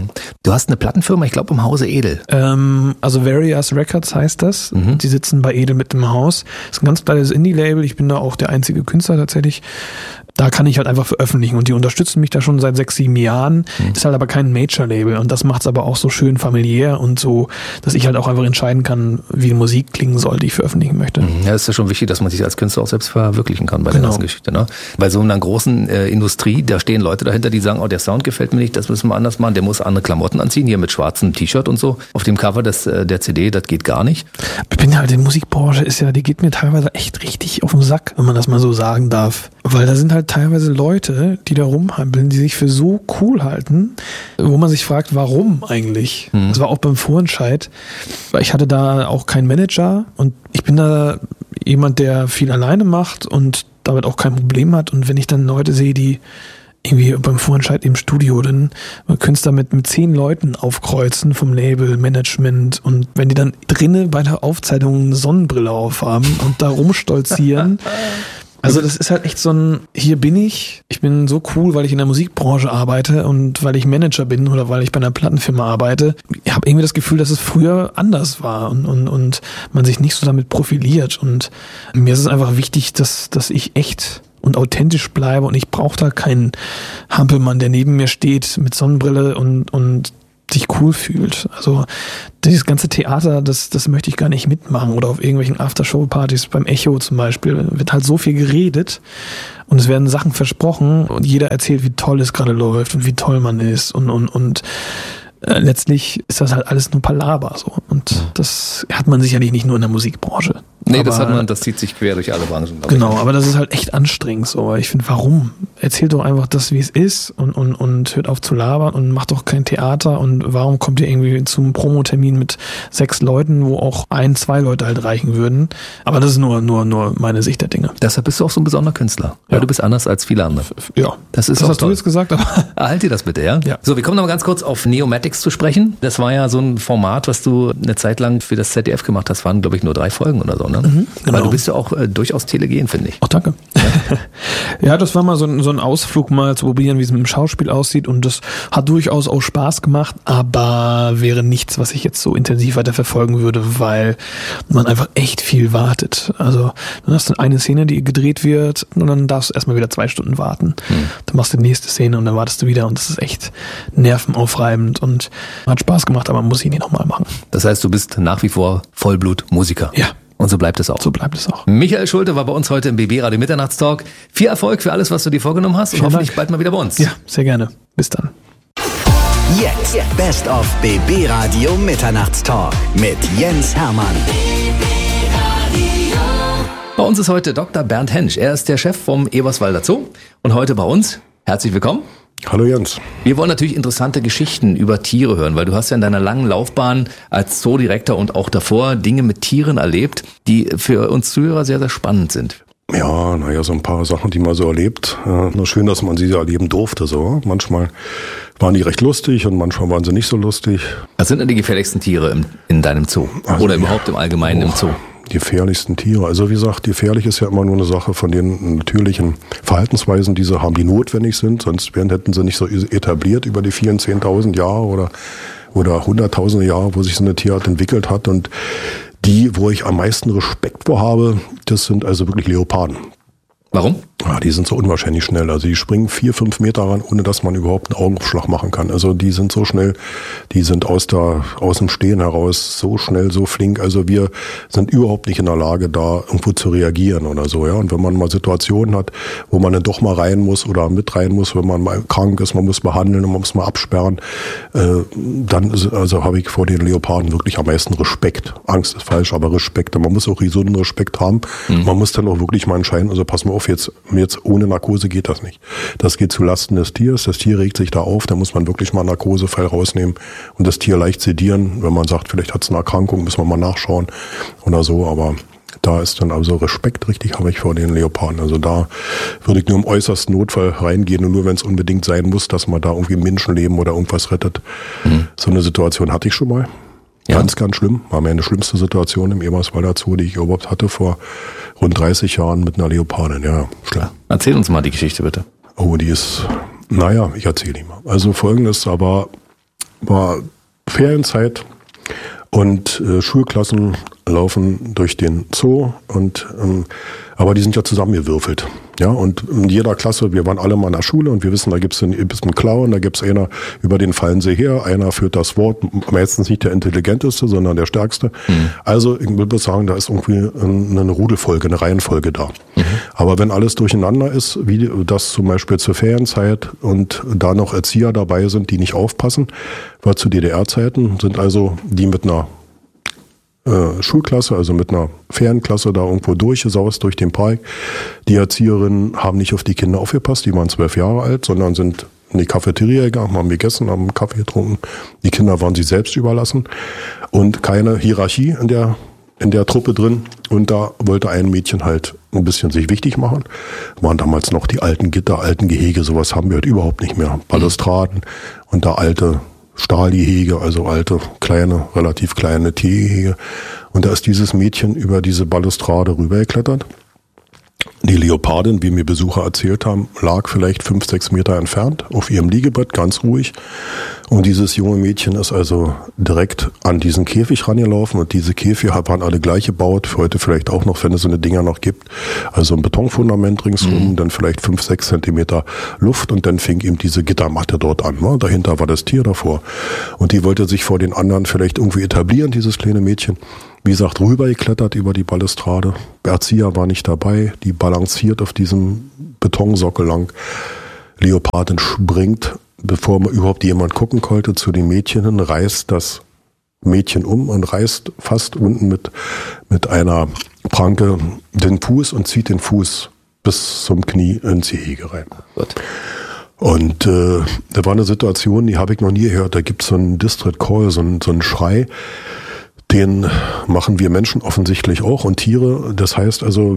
Du hast eine Plattenfirma, ich glaube im Hause Edel. Ähm, also Various Records heißt das. Mhm. Die sitzen bei Edel mit im Haus. Das ist ein ganz kleines Indie-Label. Ich bin da auch der einzige Künstler tatsächlich. Da kann ich halt einfach veröffentlichen und die unterstützen mich da schon seit sechs, sieben Jahren. Mhm. Ist halt aber kein Major-Label und das macht es aber auch so schön familiär und so, dass ich halt auch einfach entscheiden kann, wie die Musik klingen soll, die ich veröffentlichen möchte. Ja, es ist ja schon wichtig, dass man sich als Künstler auch selbst verwirklichen kann bei genau. der ganzen Geschichte. Ne? Bei so einer großen äh, Industrie, da stehen Leute dahinter, die sagen, oh, der Sound gefällt mir nicht, das müssen wir anders machen, der muss andere Klamotten anziehen, hier mit schwarzem T-Shirt und so. Auf dem Cover des, äh, der C D, das geht gar nicht. Ich bin halt, die Musikbranche ist ja, die geht mir teilweise echt richtig auf den Sack, wenn man das mal so sagen darf. Weil da sind halt teilweise Leute, die da rumhampeln, die sich für so cool halten, wo man sich fragt, warum eigentlich? Mhm. Das war auch beim Vorentscheid, weil ich hatte da auch keinen Manager und ich bin da jemand, der viel alleine macht und damit auch kein Problem hat. Und wenn ich dann Leute sehe, die irgendwie beim Vorentscheid im Studio, dann Künstler mit, mit zehn Leuten aufkreuzen vom Label, Management und wenn die dann drinnen bei der Aufzeichnung eine Sonnenbrille aufhaben und da rumstolzieren. Also das ist halt echt so ein, hier bin ich, ich bin so cool, weil ich in der Musikbranche arbeite und weil ich Manager bin oder weil ich bei einer Plattenfirma arbeite. Ich habe irgendwie das Gefühl, dass es früher anders war und, und, und man sich nicht so damit profiliert. Und mir ist es einfach wichtig, dass, dass ich echt und authentisch bleibe und ich brauche da keinen Hampelmann, der neben mir steht mit Sonnenbrille und, und sich cool fühlt. Also dieses ganze Theater, das, das möchte ich gar nicht mitmachen. Oder auf irgendwelchen Aftershow-Partys, beim Echo zum Beispiel, wird halt so viel geredet und es werden Sachen versprochen und jeder erzählt, wie toll es gerade läuft und wie toll man ist und, und, und äh, letztlich ist das halt alles nur Palaver so. Und das hat man sicherlich nicht nur in der Musikbranche. Nee, aber, das hat man, das zieht sich quer durch alle Branchen. Genau, aber das ist halt echt anstrengend so. Ich finde, warum? Erzählt doch einfach das, wie es ist und, und, und hört auf zu labern und macht doch kein Theater und warum kommt ihr irgendwie zum Promotermin mit sechs Leuten, wo auch ein, zwei Leute halt reichen würden? Aber das ist nur, nur, nur meine Sicht der Dinge. Deshalb bist du auch so ein besonderer Künstler, weil ja. du bist anders als viele andere. Ja. Das ist das auch hast toll. Du jetzt gesagt, aber erhalt dir das bitte, ja? ja? So, wir kommen noch mal ganz kurz auf Neomatics zu sprechen. Das war ja so ein Format, was du eine Zeit lang für das Z D F gemacht hast. Waren, glaube ich, nur drei Folgen oder so, ne? Mhm, genau. Weil du bist ja auch äh, durchaus telegen, finde ich. Ach, danke. Ja. ja, das war mal so ein, so ein Ausflug, mal zu probieren, wie es mit dem Schauspiel aussieht und das hat durchaus auch Spaß gemacht, aber wäre nichts, was ich jetzt so intensiv weiter verfolgen würde, weil man einfach echt viel wartet. Also dann hast du eine Szene, die gedreht wird und dann darfst du erstmal wieder zwei Stunden warten. Hm. Dann machst du die nächste Szene und dann wartest du wieder und das ist echt nervenaufreibend und hat Spaß gemacht, aber man muss ihn nicht nochmal machen. Das heißt, du bist nach wie vor Vollblut-Musiker. Ja. Und so bleibt es auch. So bleibt es auch. Michael Schulte war bei uns heute im B B Radio Mitternachtstalk. Viel Erfolg für alles, was du dir vorgenommen hast und Vielen hoffentlich Dank. bald mal wieder bei uns. Ja, sehr gerne. Bis dann. Jetzt Best of B B Radio Mitternachtstalk mit Jens Hermann. Bei uns ist heute Doktor Bernd Hensch. Er ist der Chef vom Eberswalder Zoo und heute bei uns. Herzlich willkommen. Hallo Jens. Wir wollen natürlich interessante Geschichten über Tiere hören, weil du hast ja in deiner langen Laufbahn als Zoodirektor und auch davor Dinge mit Tieren erlebt, die für uns Zuhörer sehr, sehr spannend sind. Ja, naja, so ein paar Sachen, die man so erlebt. Äh, nur schön, dass man sie erleben durfte. So. Manchmal waren die recht lustig und manchmal waren sie nicht so lustig. Was sind denn die gefährlichsten Tiere im, in deinem Zoo? Also, oder überhaupt im Allgemeinen oh. im Zoo? Die gefährlichsten Tiere. Also wie gesagt, gefährlich ist ja immer nur eine Sache von den natürlichen Verhaltensweisen, die sie haben, die notwendig sind. Sonst wären, hätten sie nicht so etabliert über die vielen, zehntausend Jahre oder, oder hunderttausende Jahre, wo sich so eine Tierart entwickelt hat. Und die, wo ich am meisten Respekt vor habe, das sind also wirklich Leoparden. Warum? Ja, die sind so unwahrscheinlich schnell. Also die springen vier, fünf Meter ran, ohne dass man überhaupt einen Augenaufschlag machen kann. Also die sind so schnell, die sind aus der, aus dem Stehen heraus so schnell, so flink. Also wir sind überhaupt nicht in der Lage, da irgendwo zu reagieren oder so, ja. Und wenn man mal Situationen hat, wo man dann doch mal rein muss oder mit rein muss, wenn man mal krank ist, man muss behandeln und man muss mal absperren, äh, dann ist, also habe ich vor den Leoparden wirklich am meisten Respekt. Angst ist falsch, aber Respekt. Und man muss auch gesunden Respekt haben. Mhm. Man muss dann auch wirklich mal entscheiden, also pass mal auf, jetzt Jetzt ohne Narkose geht das nicht. Das geht zu Lasten des Tiers. Das Tier regt sich da auf. Da muss man wirklich mal einen Narkosefall rausnehmen und das Tier leicht sedieren. Wenn man sagt, vielleicht hat es eine Erkrankung, müssen wir mal nachschauen oder so. Aber da ist dann also Respekt richtig, habe ich vor den Leoparden. Also da würde ich nur im äußersten Notfall reingehen und nur wenn es unbedingt sein muss, dass man da irgendwie Menschenleben oder irgendwas rettet. Mhm. So eine Situation hatte ich schon mal. Ja. Ganz, ganz schlimm. War meine schlimmste Situation im Eberswalder Zoo, die ich überhaupt hatte vor rund dreißig Jahren mit einer Leopardin. Ja, schlimm. Erzähl uns mal die Geschichte bitte. Oh, die ist, naja, ich erzähle die mal. Also Folgendes, aber war Ferienzeit und äh, Schulklassen laufen durch den Zoo und ähm, aber die sind ja zusammengewürfelt. Ja, und in jeder Klasse, wir waren alle mal in der Schule und wir wissen, da gibt es einen, einen Clown, da gibt es einer, über den fallen sie her, einer führt das Wort, meistens nicht der Intelligenteste, sondern der Stärkste. Mhm. Also ich würde sagen, da ist irgendwie eine Rudelfolge, eine Reihenfolge da. Mhm. Aber wenn alles durcheinander ist, wie das zum Beispiel zur Ferienzeit und da noch Erzieher dabei sind, die nicht aufpassen, war zu D D R-Zeiten, sind also die mit einer Äh, Schulklasse, also mit einer Ferienklasse da irgendwo durchgesaust durch den Park. Die Erzieherinnen haben nicht auf die Kinder aufgepasst, die waren zwölf Jahre alt, sondern sind in die Cafeteria gegangen, haben gegessen, haben Kaffee getrunken. Die Kinder waren sich selbst überlassen und keine Hierarchie in der in der Truppe drin. Und da wollte ein Mädchen halt ein bisschen sich wichtig machen. Waren damals noch die alten Gitter, alten Gehege, sowas haben wir halt überhaupt nicht mehr. Balustraden und da alte Stahlgehege, also alte, kleine, relativ kleine Tiergehege. Und da ist dieses Mädchen über diese Balustrade rübergeklettert. Die Leopardin, wie mir Besucher erzählt haben, lag vielleicht fünf, sechs Meter entfernt auf ihrem Liegebett, ganz ruhig. Und dieses junge Mädchen ist also direkt an diesen Käfig rangelaufen. Und diese Käfige waren alle gleich gebaut, für heute vielleicht auch noch, wenn es so eine Dinger noch gibt. Also ein Betonfundament ringsum, mhm. dann vielleicht fünf, sechs Zentimeter Luft und dann fing ihm diese Gittermatte dort an. Ne? Dahinter war das Tier davor. Und die wollte sich vor den anderen vielleicht irgendwie etablieren, dieses kleine Mädchen. Wie gesagt, rübergeklettert über die Balustrade. Der Erzieher war nicht dabei. Die balanciert auf diesem Betonsockel lang. Leopardin springt, bevor man überhaupt jemand gucken konnte, zu den Mädchen hin, reißt das Mädchen um und reißt fast unten mit, mit einer Pranke den Fuß und zieht den Fuß bis zum Knie ins Gehege rein. Gut. Und äh, da war eine Situation, die habe ich noch nie gehört. Da gibt es so einen Distress Call, so einen, so einen Schrei. Den machen wir Menschen offensichtlich auch und Tiere. Das heißt also,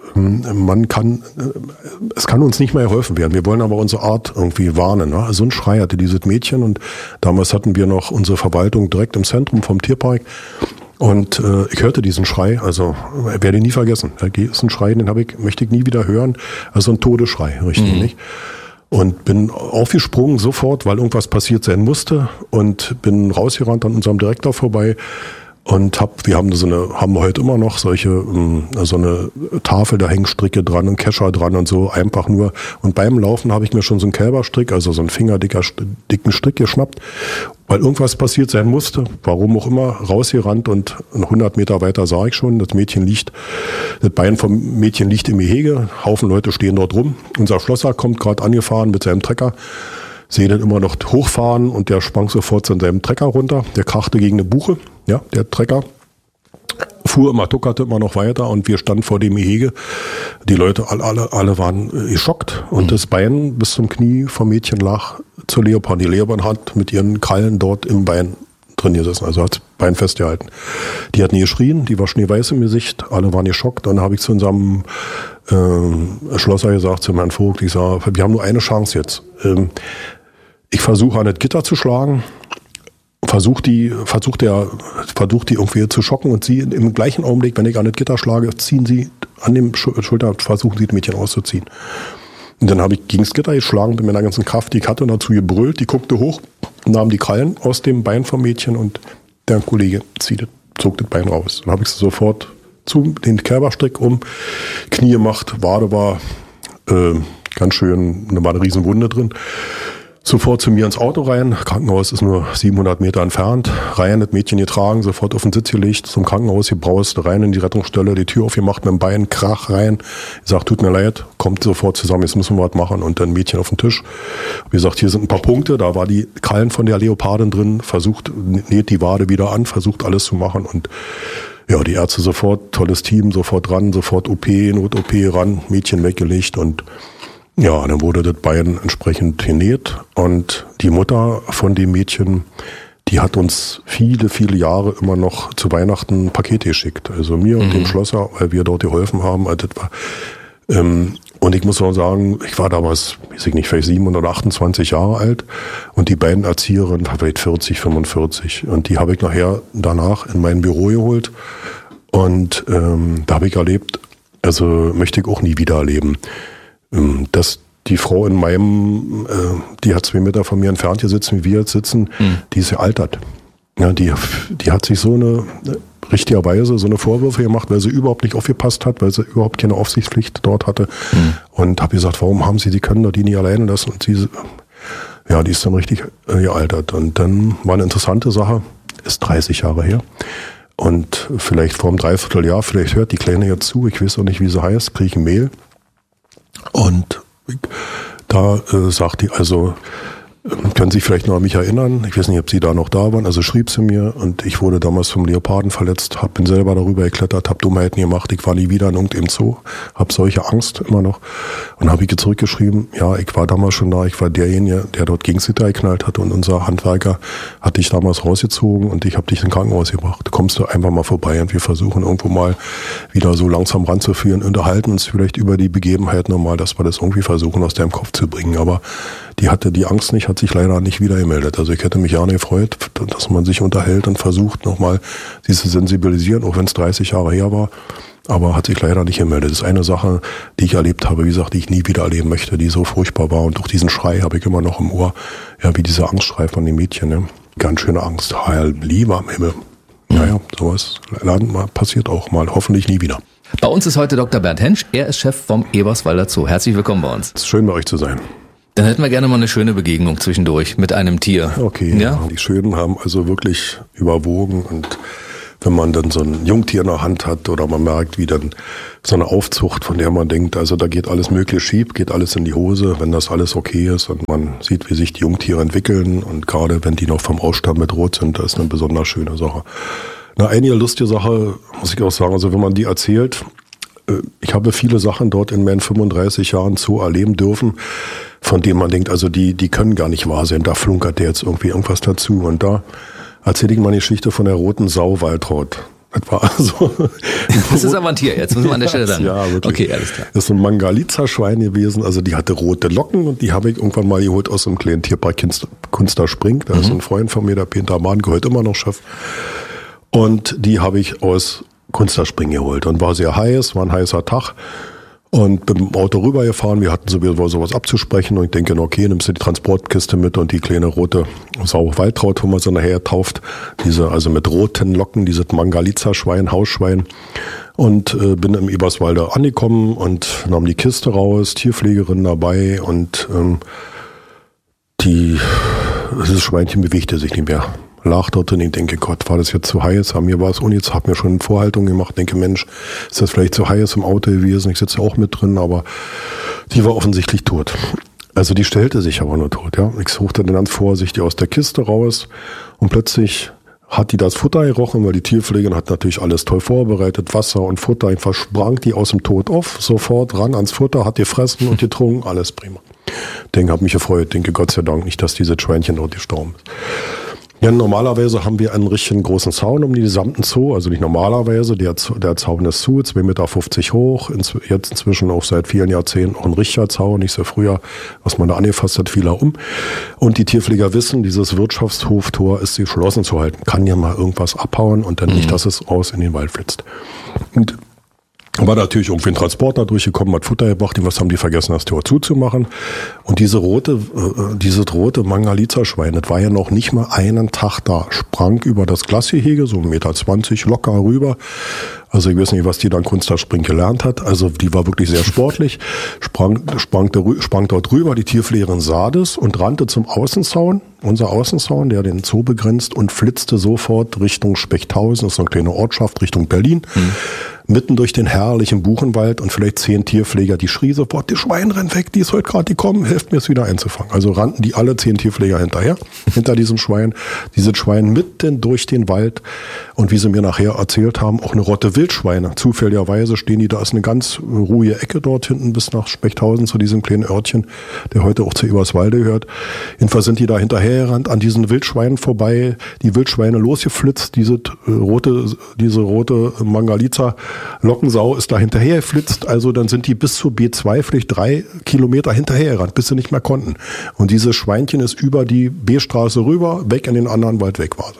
man kann, es kann uns nicht mehr geholfen werden. Wir wollen aber unsere Art irgendwie warnen. Ne? So ein Schrei hatte dieses Mädchen und damals hatten wir noch unsere Verwaltung direkt im Zentrum vom Tierpark. Und äh, ich hörte diesen Schrei, also ich werde ihn nie vergessen. Da ist ein Schrei, den habe ich, möchte ich nie wieder hören. Also ein Todesschrei, richtig, mhm. nicht? Und bin aufgesprungen sofort, weil irgendwas passiert sein musste und bin rausgerannt an unserem Direktor vorbei. Und hab, wir haben so eine, haben wir heute immer noch solche, so eine Tafel, da hängen Stricke dran und Kescher dran und so, einfach nur. Und beim Laufen habe ich mir schon so einen Kälberstrick, also so einen fingerdicker, dicken Strick geschnappt, weil irgendwas passiert sein musste, warum auch immer, rausgerannt und hundert Meter weiter sah ich schon, das Mädchen liegt, das Bein vom Mädchen liegt im Gehege, Haufen Leute stehen dort rum. Unser Schlosser kommt gerade angefahren mit seinem Trecker. Sehe den immer noch hochfahren und der sprang sofort zu seinem Trecker runter. Der krachte gegen eine Buche, ja, der Trecker. Fuhr immer, tuckerte immer noch weiter und wir standen vor dem Gehege. Die Leute, alle, alle, alle waren geschockt und mhm. das Bein bis zum Knie vom Mädchen lag zur Leopard. Die Leopard hat mit ihren Krallen dort im Bein drin gesessen, also hat das Bein festgehalten. Die hat nie geschrien, die war schneeweiß im Gesicht, alle waren geschockt. Dann habe ich zu unserem äh, Schlosser gesagt, zu Herrn Vogt, ich sage, wir haben nur eine Chance jetzt. Ähm, Ich versuche an das Gitter zu schlagen, versuche die, versucht der, versucht die irgendwie zu schocken und sie im gleichen Augenblick, wenn ich an das Gitter schlage, ziehen sie an dem Schulter, versuchen sie das Mädchen auszuziehen. Und dann habe ich gegen das Gitter geschlagen, mit meiner ganzen Kraft, die ich hatte, dazu gebrüllt, die guckte hoch, nahm die Krallen aus dem Bein vom Mädchen und der Kollege zieht, zog das Bein raus. Dann habe ich sie sofort zu den Kälberstrick um, Knie gemacht, Wade war äh, ganz schön, da war eine riesen Wunde drin. Sofort zu mir ins Auto rein, Krankenhaus ist nur siebenhundert Meter entfernt, rein, das Mädchen getragen, sofort auf den Sitz gelegt, zum Krankenhaus gebraust, rein in die Rettungsstelle, die Tür aufgemacht mit dem Bein, Krach rein, ich sag, tut mir leid, kommt sofort zusammen, jetzt müssen wir was machen und dann Mädchen auf den Tisch. Wie gesagt, hier sind ein paar Punkte, da war die Krallen von der Leopardin drin, versucht, näht die Wade wieder an, versucht alles zu machen und ja, die Ärzte sofort, tolles Team, sofort ran, sofort O P, Not-O P ran, Mädchen weggelegt und ja, dann wurde das Bein entsprechend genäht und die Mutter von dem Mädchen, die hat uns viele, viele Jahre immer noch zu Weihnachten Pakete geschickt. Also mir und mhm. dem Schlosser, weil wir dort geholfen haben. Also das war, ähm, und ich muss auch sagen, ich war damals, weiß ich nicht, vielleicht siebenundzwanzig oder achtundzwanzig Jahre alt und die beiden Erzieherinnen waren vielleicht vierzig, fünfundvierzig. Und die habe ich nachher danach in mein Büro geholt und ähm, da habe ich erlebt, also möchte ich auch nie wieder erleben, dass die Frau in meinem, äh, die hat zwei Meter von mir entfernt hier sitzen, wie wir jetzt sitzen, mhm. die ist gealtert. Ja, die, die hat sich so eine, richtigerweise so eine Vorwürfe gemacht, weil sie überhaupt nicht aufgepasst hat, weil sie überhaupt keine Aufsichtspflicht dort hatte. Mhm. Und habe gesagt, warum haben sie die, können doch die nicht alleine lassen? Und sie, ja, die ist dann richtig äh, gealtert. Und dann war eine interessante Sache, ist dreißig Jahre her. Und vielleicht vor einem Dreivierteljahr, vielleicht hört die Kleine jetzt zu, ich weiß auch nicht, wie sie heißt, kriege ich ein Mail. Und da äh, sagt die, also können Sie sich vielleicht noch an mich erinnern, ich weiß nicht, ob Sie da noch da waren, also schrieb sie mir und ich wurde damals vom Leoparden verletzt, hab, bin selber darüber geklettert, habe Dummheiten gemacht, ich war nie wieder in irgendeinem Zoo, habe solche Angst immer noch und habe ich zurückgeschrieben, ja, ich war damals schon da, ich war derjenige, der dort gegen Gitter geknallt hat und unser Handwerker hat dich damals rausgezogen und ich habe dich in ein Krankenhaus gebracht. Kommst du einfach mal vorbei und wir versuchen irgendwo mal wieder so langsam ranzuführen, unterhalten uns vielleicht über die Begebenheit nochmal, dass wir das irgendwie versuchen aus deinem Kopf zu bringen, aber die hatte die Angst nicht, hat sich leider nicht wieder gemeldet. Also ich hätte mich ja nicht gefreut, dass man sich unterhält und versucht nochmal sie zu sensibilisieren, auch wenn es dreißig Jahre her war. Aber hat sich leider nicht gemeldet. Das ist eine Sache, die ich erlebt habe, wie gesagt, die ich nie wieder erleben möchte, die so furchtbar war. Und durch diesen Schrei habe ich immer noch im Ohr, ja, wie dieser Angstschrei von den Mädchen. Ne? Ganz schöne Angst. Heil, lieber am Himmel. Naja, sowas passiert auch mal. Hoffentlich nie wieder. Bei uns ist heute Doktor Bernd Hensch. Er ist Chef vom Eberswalder Zoo. Herzlich willkommen bei uns. Es ist schön, bei euch zu sein. Dann hätten wir gerne mal eine schöne Begegnung zwischendurch mit einem Tier. Okay, ja? Die Schönen haben also wirklich überwogen und wenn man dann so ein Jungtier in der Hand hat oder man merkt, wie dann so eine Aufzucht, von der man denkt, also da geht alles möglich schief, geht alles in die Hose, wenn das alles okay ist und man sieht, wie sich die Jungtiere entwickeln und gerade wenn die noch vom Aussterben bedroht sind, das ist eine besonders schöne Sache. Na, eine lustige Sache, muss ich auch sagen, also wenn man die erzählt, ich habe viele Sachen dort in meinen fünfunddreißig Jahren Zoo erleben dürfen, von denen man denkt, also die, die können gar nicht wahr sein, da flunkert der jetzt irgendwie irgendwas dazu. Und da erzähle ich mal eine Geschichte von der roten Sau Waltraud. Das war also das ist aber ein Tier, jetzt müssen wir an der Stelle dann. Ja, wirklich. Okay, alles klar. Das ist so ein Mangalitza-Schwein gewesen, also die hatte rote Locken und die habe ich irgendwann mal geholt aus einem kleinen Tierpark Kunster Spring. Da mhm. ist ein Freund von mir, der Peter Mahn, gehört immer noch Chef. Und die habe ich aus Kunsterspring geholt und war sehr heiß, war ein heißer Tag und bin mit dem Auto rübergefahren, wir hatten sowieso sowas abzusprechen und ich denke, okay, nimmst du die Transportkiste mit und die kleine rote Sau Waltraud, wo man sie nachher tauft, diese, also mit roten Locken, dieses Mangalitza-Schwein, Hausschwein und äh, bin im Eberswalder angekommen und nahm die Kiste raus, Tierpflegerin dabei und ähm, die, das Schweinchen bewegte sich nicht mehr. Lag dort und ich denke, Gott, war das jetzt zu heiß? An mir war es unnütz, habe mir schon Vorhaltungen gemacht, denke, Mensch, ist das vielleicht zu heiß im Auto gewesen? Ich sitze auch mit drin, aber die war offensichtlich tot. Also die stellte sich aber nur tot, ja. Ich suchte dann ganz vorsichtig aus der Kiste raus und plötzlich hat die das Futter gerochen, weil die Tierpflegerin hat natürlich alles toll vorbereitet, Wasser und Futter, einfach sprang die aus dem Tod auf, sofort ran ans Futter, hat gefressen und getrunken, alles prima. Denke, habe mich gefreut, denke, Gott sei Dank nicht, dass diese Schweinchen dort gestorben ist. Ja, normalerweise haben wir einen richtigen großen Zaun um den gesamten Zoo, also nicht normalerweise, der, der Zaun ist zu, zwei Meter fünfzig hoch, ins, jetzt inzwischen auch seit vielen Jahrzehnten auch ein richtiger Zaun, nicht so früher, was man da angefasst hat, fiel er um. Und die Tierpfleger wissen, dieses Wirtschaftshoftor ist geschlossen zu halten, kann ja mal irgendwas abhauen und dann mhm. nicht, dass es raus in den Wald flitzt. Und war natürlich irgendwie ein Transporter durchgekommen, hat Futter gebracht, was haben die vergessen, das Tor zuzumachen. Und diese rote, äh, dieses rote Mangalitza-Schwein, das war ja noch nicht mal einen Tag da, sprang über das Glasgehege, so ein Meter zwanzig, locker rüber. Also ich weiß nicht, was die dann Kunsterspring gelernt hat. Also die war wirklich sehr sportlich, sprang, sprang, sprang dort rüber, die Tierpflegerin sah das und rannte zum Außenzaun, unser Außenzaun, der den Zoo begrenzt und flitzte sofort Richtung Spechthausen, das ist eine kleine Ortschaft, Richtung Berlin. Mhm. Mitten durch den herrlichen Buchenwald und vielleicht zehn Tierpfleger, die schrie sofort, die Schwein rennt weg, die ist heute gerade gekommen, hilft mir es wieder einzufangen. Also rannten die alle zehn Tierpfleger hinterher, hinter diesem Schwein. Dieses Schwein mitten durch den Wald und wie sie mir nachher erzählt haben, auch eine Rotte Wildschweine. Zufälligerweise stehen die, da ist eine ganz ruhige Ecke dort hinten bis nach Spechthausen zu diesem kleinen Örtchen, der heute auch zu Eberswalde gehört. Jedenfalls sind die da hinterhergerannt, an diesen Wildschweinen vorbei, die Wildschweine losgeflitzt, diese rote, diese rote Mangalitza Lockensau ist da hinterher geflitzt, also dann sind die bis zu B zwei, vielleicht drei Kilometer hinterher gerannt, bis sie nicht mehr konnten. Und dieses Schweinchen ist über die B-Straße rüber, weg in den anderen Wald weg war sie.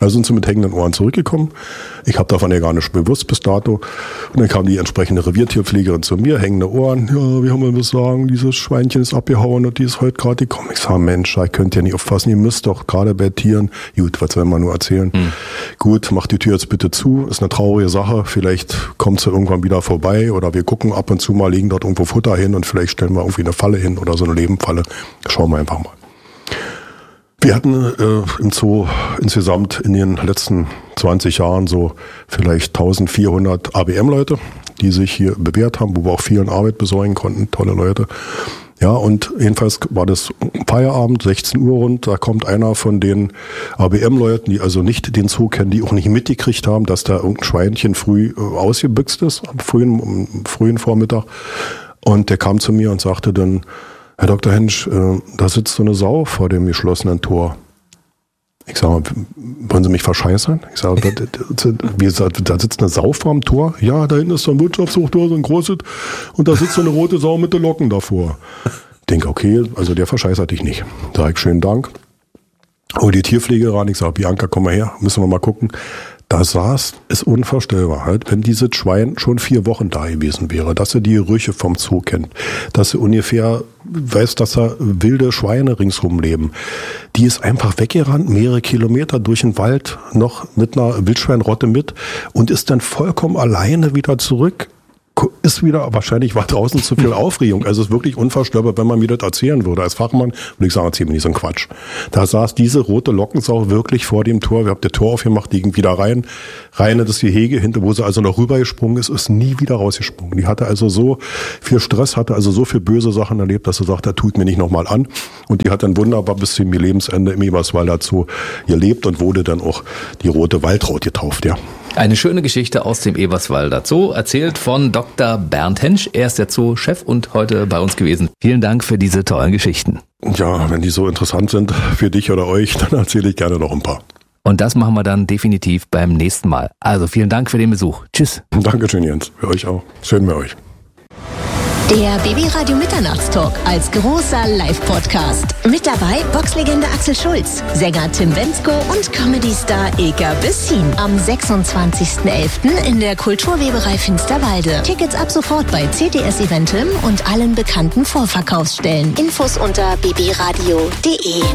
Also sind sie mit hängenden Ohren zurückgekommen. Ich habe davon ja gar nicht bewusst bis dato. Und dann kam die entsprechende Reviertierpflegerin zu mir, hängende Ohren. Ja, wie haben wir das sagen? Dieses Schweinchen ist abgehauen und die ist heute gerade gekommen. Ich sage, Mensch, ihr könnt ja nicht aufpassen. Ihr müsst doch gerade bei Tieren. Gut, was soll man nur erzählen? Hm. Gut, macht die Tür jetzt bitte zu. Ist eine traurige Sache. Vielleicht kommt sie irgendwann wieder vorbei oder wir gucken ab und zu mal, legen dort irgendwo Futter hin und vielleicht stellen wir irgendwie eine Falle hin oder so eine Lebenfalle. Schauen wir einfach mal. Wir hatten äh, im Zoo insgesamt in den letzten zwanzig Jahren so vielleicht eintausendvierhundert A B M-Leute, die sich hier bewährt haben, wo wir auch vielen Arbeit besorgen konnten, tolle Leute. Ja, und jedenfalls war das Feierabend, sechzehn Uhr rund, da kommt einer von den A B M-Leuten, die also nicht den Zoo kennen, die auch nicht mitgekriegt haben, dass da irgendein Schweinchen früh äh, ausgebüxt ist, am frühen, am frühen Vormittag. Und der kam zu mir und sagte dann, Herr Doktor Hensch, äh, da sitzt so eine Sau vor dem geschlossenen Tor. Ich sage, wollen Sie mich verscheißern? Ich sage, da, da, da sitzt eine Sau vor dem Tor. Ja, da hinten ist so ein Wirtschaftshochtor, so ein großes, und da sitzt so eine rote Sau mit den Locken davor. Ich denke, okay, also der verscheißert dich nicht. Sag ich, schönen Dank. Hol die Tierpflege ran. Ich sage, Bianca, komm mal her, müssen wir mal gucken. Da saß, ist unvorstellbar halt, wenn dieses Schwein schon vier Wochen da gewesen wäre, dass er die Gerüche vom Zoo kennt, dass er ungefähr weiß, dass da wilde Schweine ringsrum leben. Die ist einfach weggerannt, mehrere Kilometer durch den Wald, noch mit einer Wildschweinrotte mit und ist dann vollkommen alleine wieder zurück. Ist wieder, wahrscheinlich war draußen zu viel Aufregung. Also es ist wirklich unvorstellbar, wenn man mir das erzählen würde. Als Fachmann würde ich sagen, erzähl mir nicht so einen Quatsch. Da saß diese rote Lockensau wirklich vor dem Tor. Wir haben das Tor aufgemacht, die ging wieder rein. Rein in das Gehege hinter, wo sie also noch rübergesprungen ist, ist nie wieder rausgesprungen. Die hatte also so viel Stress, hatte also so viel böse Sachen erlebt, dass sie sagt, da tut mir nicht nochmal an. Und die hat dann wunderbar bis zum Lebensende im Eberswalder Zoo gelebt und wurde dann auch die rote Waldraut getauft, ja. Eine schöne Geschichte aus dem Eberswalder Zoo, erzählt von Doktor Bernd Hensch. Er ist der Zoo-Chef und heute bei uns gewesen. Vielen Dank für diese tollen Geschichten. Ja, wenn die so interessant sind für dich oder euch, dann erzähle ich gerne noch ein paar. Und das machen wir dann definitiv beim nächsten Mal. Also vielen Dank für den Besuch. Tschüss. Dankeschön, Jens. Für euch auch. Schön bei euch. Der B B Radio Mitternachtstalk als großer Live-Podcast. Mit dabei Boxlegende Axel Schulz, Sänger Tim Bendzko und Comedy-Star Eka Bessin. Am sechsundzwanzigsten elften in der Kulturweberei Finsterwalde. Tickets ab sofort bei C T S Eventim und allen bekannten Vorverkaufsstellen. Infos unter b b radio punkt d e.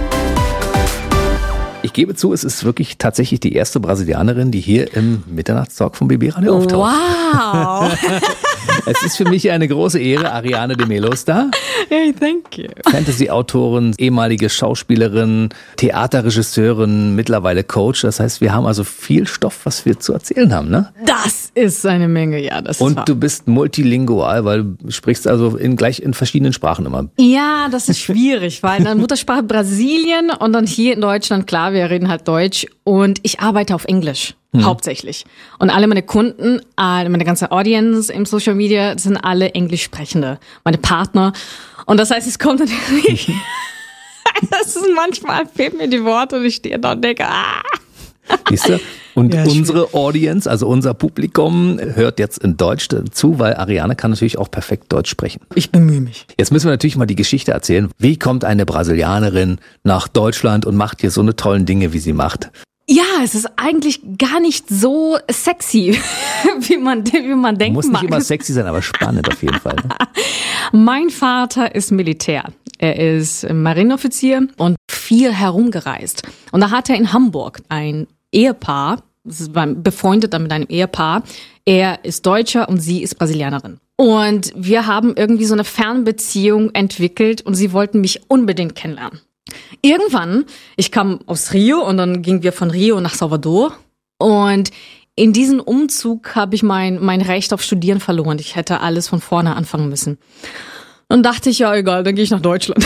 Ich gebe zu, es ist wirklich tatsächlich die erste Brasilianerin, die hier im Mitternachtstalk vom B B Radio auftaucht. Wow! Es ist für mich eine große Ehre, Ariane de Melo ist da. Hey, thank you. Fantasy-Autorin, ehemalige Schauspielerin, Theaterregisseurin, mittlerweile Coach. Das heißt, wir haben also viel Stoff, was wir zu erzählen haben, ne? Das ist eine Menge, ja. Das Und war. du bist multilingual, weil du sprichst also in, gleich in verschiedenen Sprachen immer. Ja, das ist schwierig, weil in Muttersprache Brasilien und dann hier in Deutschland, klar, wir reden halt Deutsch und ich arbeite auf Englisch. Hm. Hauptsächlich. Und alle meine Kunden, meine ganze Audience im Social Media sind alle Englischsprechende. Meine Partner. Und das heißt, es kommt natürlich, das ist manchmal fehlen mir die Worte und ich stehe da und denke, ah. Siehst du? Und ja, unsere Audience, also unser Publikum, hört jetzt in Deutsch zu, weil Ariane kann natürlich auch perfekt Deutsch sprechen. Ich bemühe mich. Jetzt müssen wir natürlich mal die Geschichte erzählen. Wie kommt eine Brasilianerin nach Deutschland und macht hier so eine tollen Dinge, wie sie macht? Ja, es ist eigentlich gar nicht so sexy, wie man, wie man denkt. Muss nicht mag. immer sexy sein, aber spannend auf jeden Fall. Ne? Mein Vater ist Militär. Er ist Marineoffizier und viel herumgereist. Und da hat er in Hamburg ein Ehepaar, befreundet mit einem Ehepaar. Er ist Deutscher und sie ist Brasilianerin. Und wir haben irgendwie so eine Fernbeziehung entwickelt und sie wollten mich unbedingt kennenlernen. Irgendwann, ich kam aus Rio und dann gingen wir von Rio nach Salvador und in diesem Umzug habe ich mein, mein Recht auf Studieren verloren. Ich hätte alles von vorne anfangen müssen. Dann dachte ich, ja egal, dann gehe ich nach Deutschland.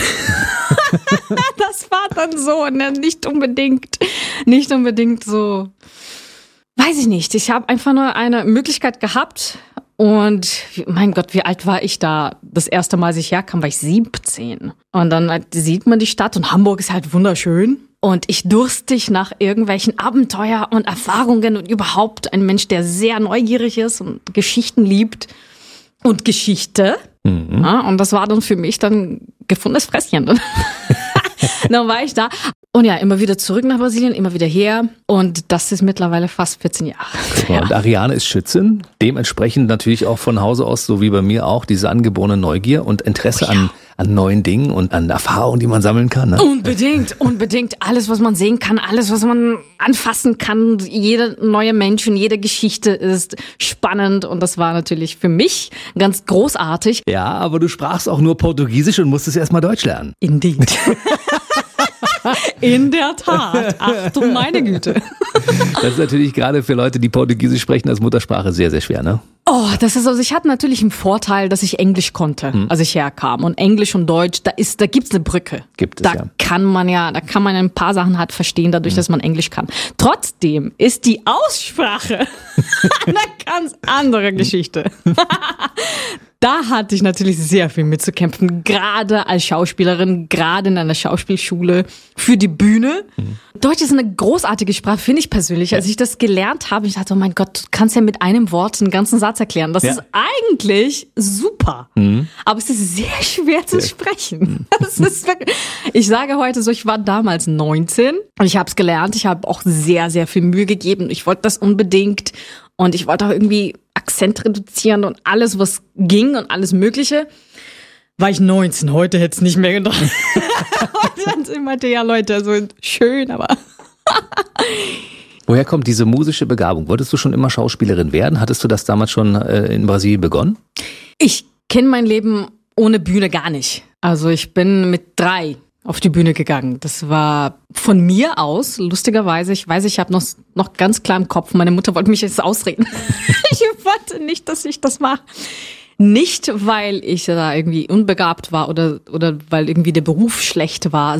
Das war dann so, ne? Nicht unbedingt, nicht unbedingt so, weiß ich nicht. Ich habe einfach nur eine Möglichkeit gehabt. Und mein Gott, wie alt war ich da? Das erste Mal, als ich herkam, war ich siebzehn. Und dann halt sieht man die Stadt und Hamburg ist halt wunderschön. Und ich durstig nach irgendwelchen Abenteuer und Erfahrungen und überhaupt ein Mensch, der sehr neugierig ist und Geschichten liebt. Und Geschichte. Mhm. Ja, und das war dann für mich dann gefundenes Fresschen. Dann war ich da. Und ja, immer wieder zurück nach Brasilien, immer wieder her. Und das ist mittlerweile fast vierzehn Jahre. Ja. Und Ariane ist Schützin, dementsprechend natürlich auch von Hause aus, so wie bei mir auch, diese angeborene Neugier und Interesse oh ja. an, an neuen Dingen und an Erfahrungen, die man sammeln kann. Ne? Unbedingt, unbedingt. Alles, was man sehen kann, alles, was man anfassen kann. Jeder neue Mensch und jede Geschichte ist spannend. Und das war natürlich für mich ganz großartig. Ja, aber du sprachst auch nur Portugiesisch und musstest erst mal Deutsch lernen. Indeed. In der Tat. Ach du meine Güte. Das ist natürlich gerade für Leute, die Portugiesisch sprechen als Muttersprache sehr, sehr schwer, ne? Oh, das ist also, ich hatte natürlich einen Vorteil, dass ich Englisch konnte, hm. als ich herkam. Und Englisch und Deutsch, da ist, da gibt's eine Brücke. Gibt es, da ja. kann man ja, da kann man ein paar Sachen halt verstehen, dadurch, hm. dass man Englisch kann. Trotzdem ist die Aussprache eine ganz andere Geschichte. Da hatte ich natürlich sehr viel mitzukämpfen, gerade als Schauspielerin, gerade in einer Schauspielschule für die Bühne. Mhm. Deutsch ist eine großartige Sprache, finde ich persönlich. Ja. Als ich das gelernt habe, ich dachte, oh mein Gott, du kannst ja mit einem Wort einen ganzen Satz erklären. Das ja. ist eigentlich super, mhm. aber es ist sehr schwer zu ja. sprechen. Das ist wirklich, ich sage heute so, ich war damals neunzehn und ich habe es gelernt. Ich habe auch sehr, sehr viel Mühe gegeben. Ich wollte das unbedingt und ich wollte auch irgendwie Akzent reduzieren und alles, was ging und alles Mögliche. War ich neunzehn, heute hätte es nicht mehr gedacht. Und dann sind wir ja Leute, so schön, aber... Woher kommt diese musische Begabung? Wolltest du schon immer Schauspielerin werden? Hattest du das damals schon äh, in Brasilien begonnen? Ich kenne mein Leben ohne Bühne gar nicht. Also ich bin mit drei auf die Bühne gegangen. Das war von mir aus, lustigerweise, ich weiß, ich habe noch, noch ganz klar im Kopf, meine Mutter wollte mich jetzt ausreden. Ich wollte nicht, dass ich das mache. Nicht, weil ich da irgendwie unbegabt war oder, oder weil irgendwie der Beruf schlecht war,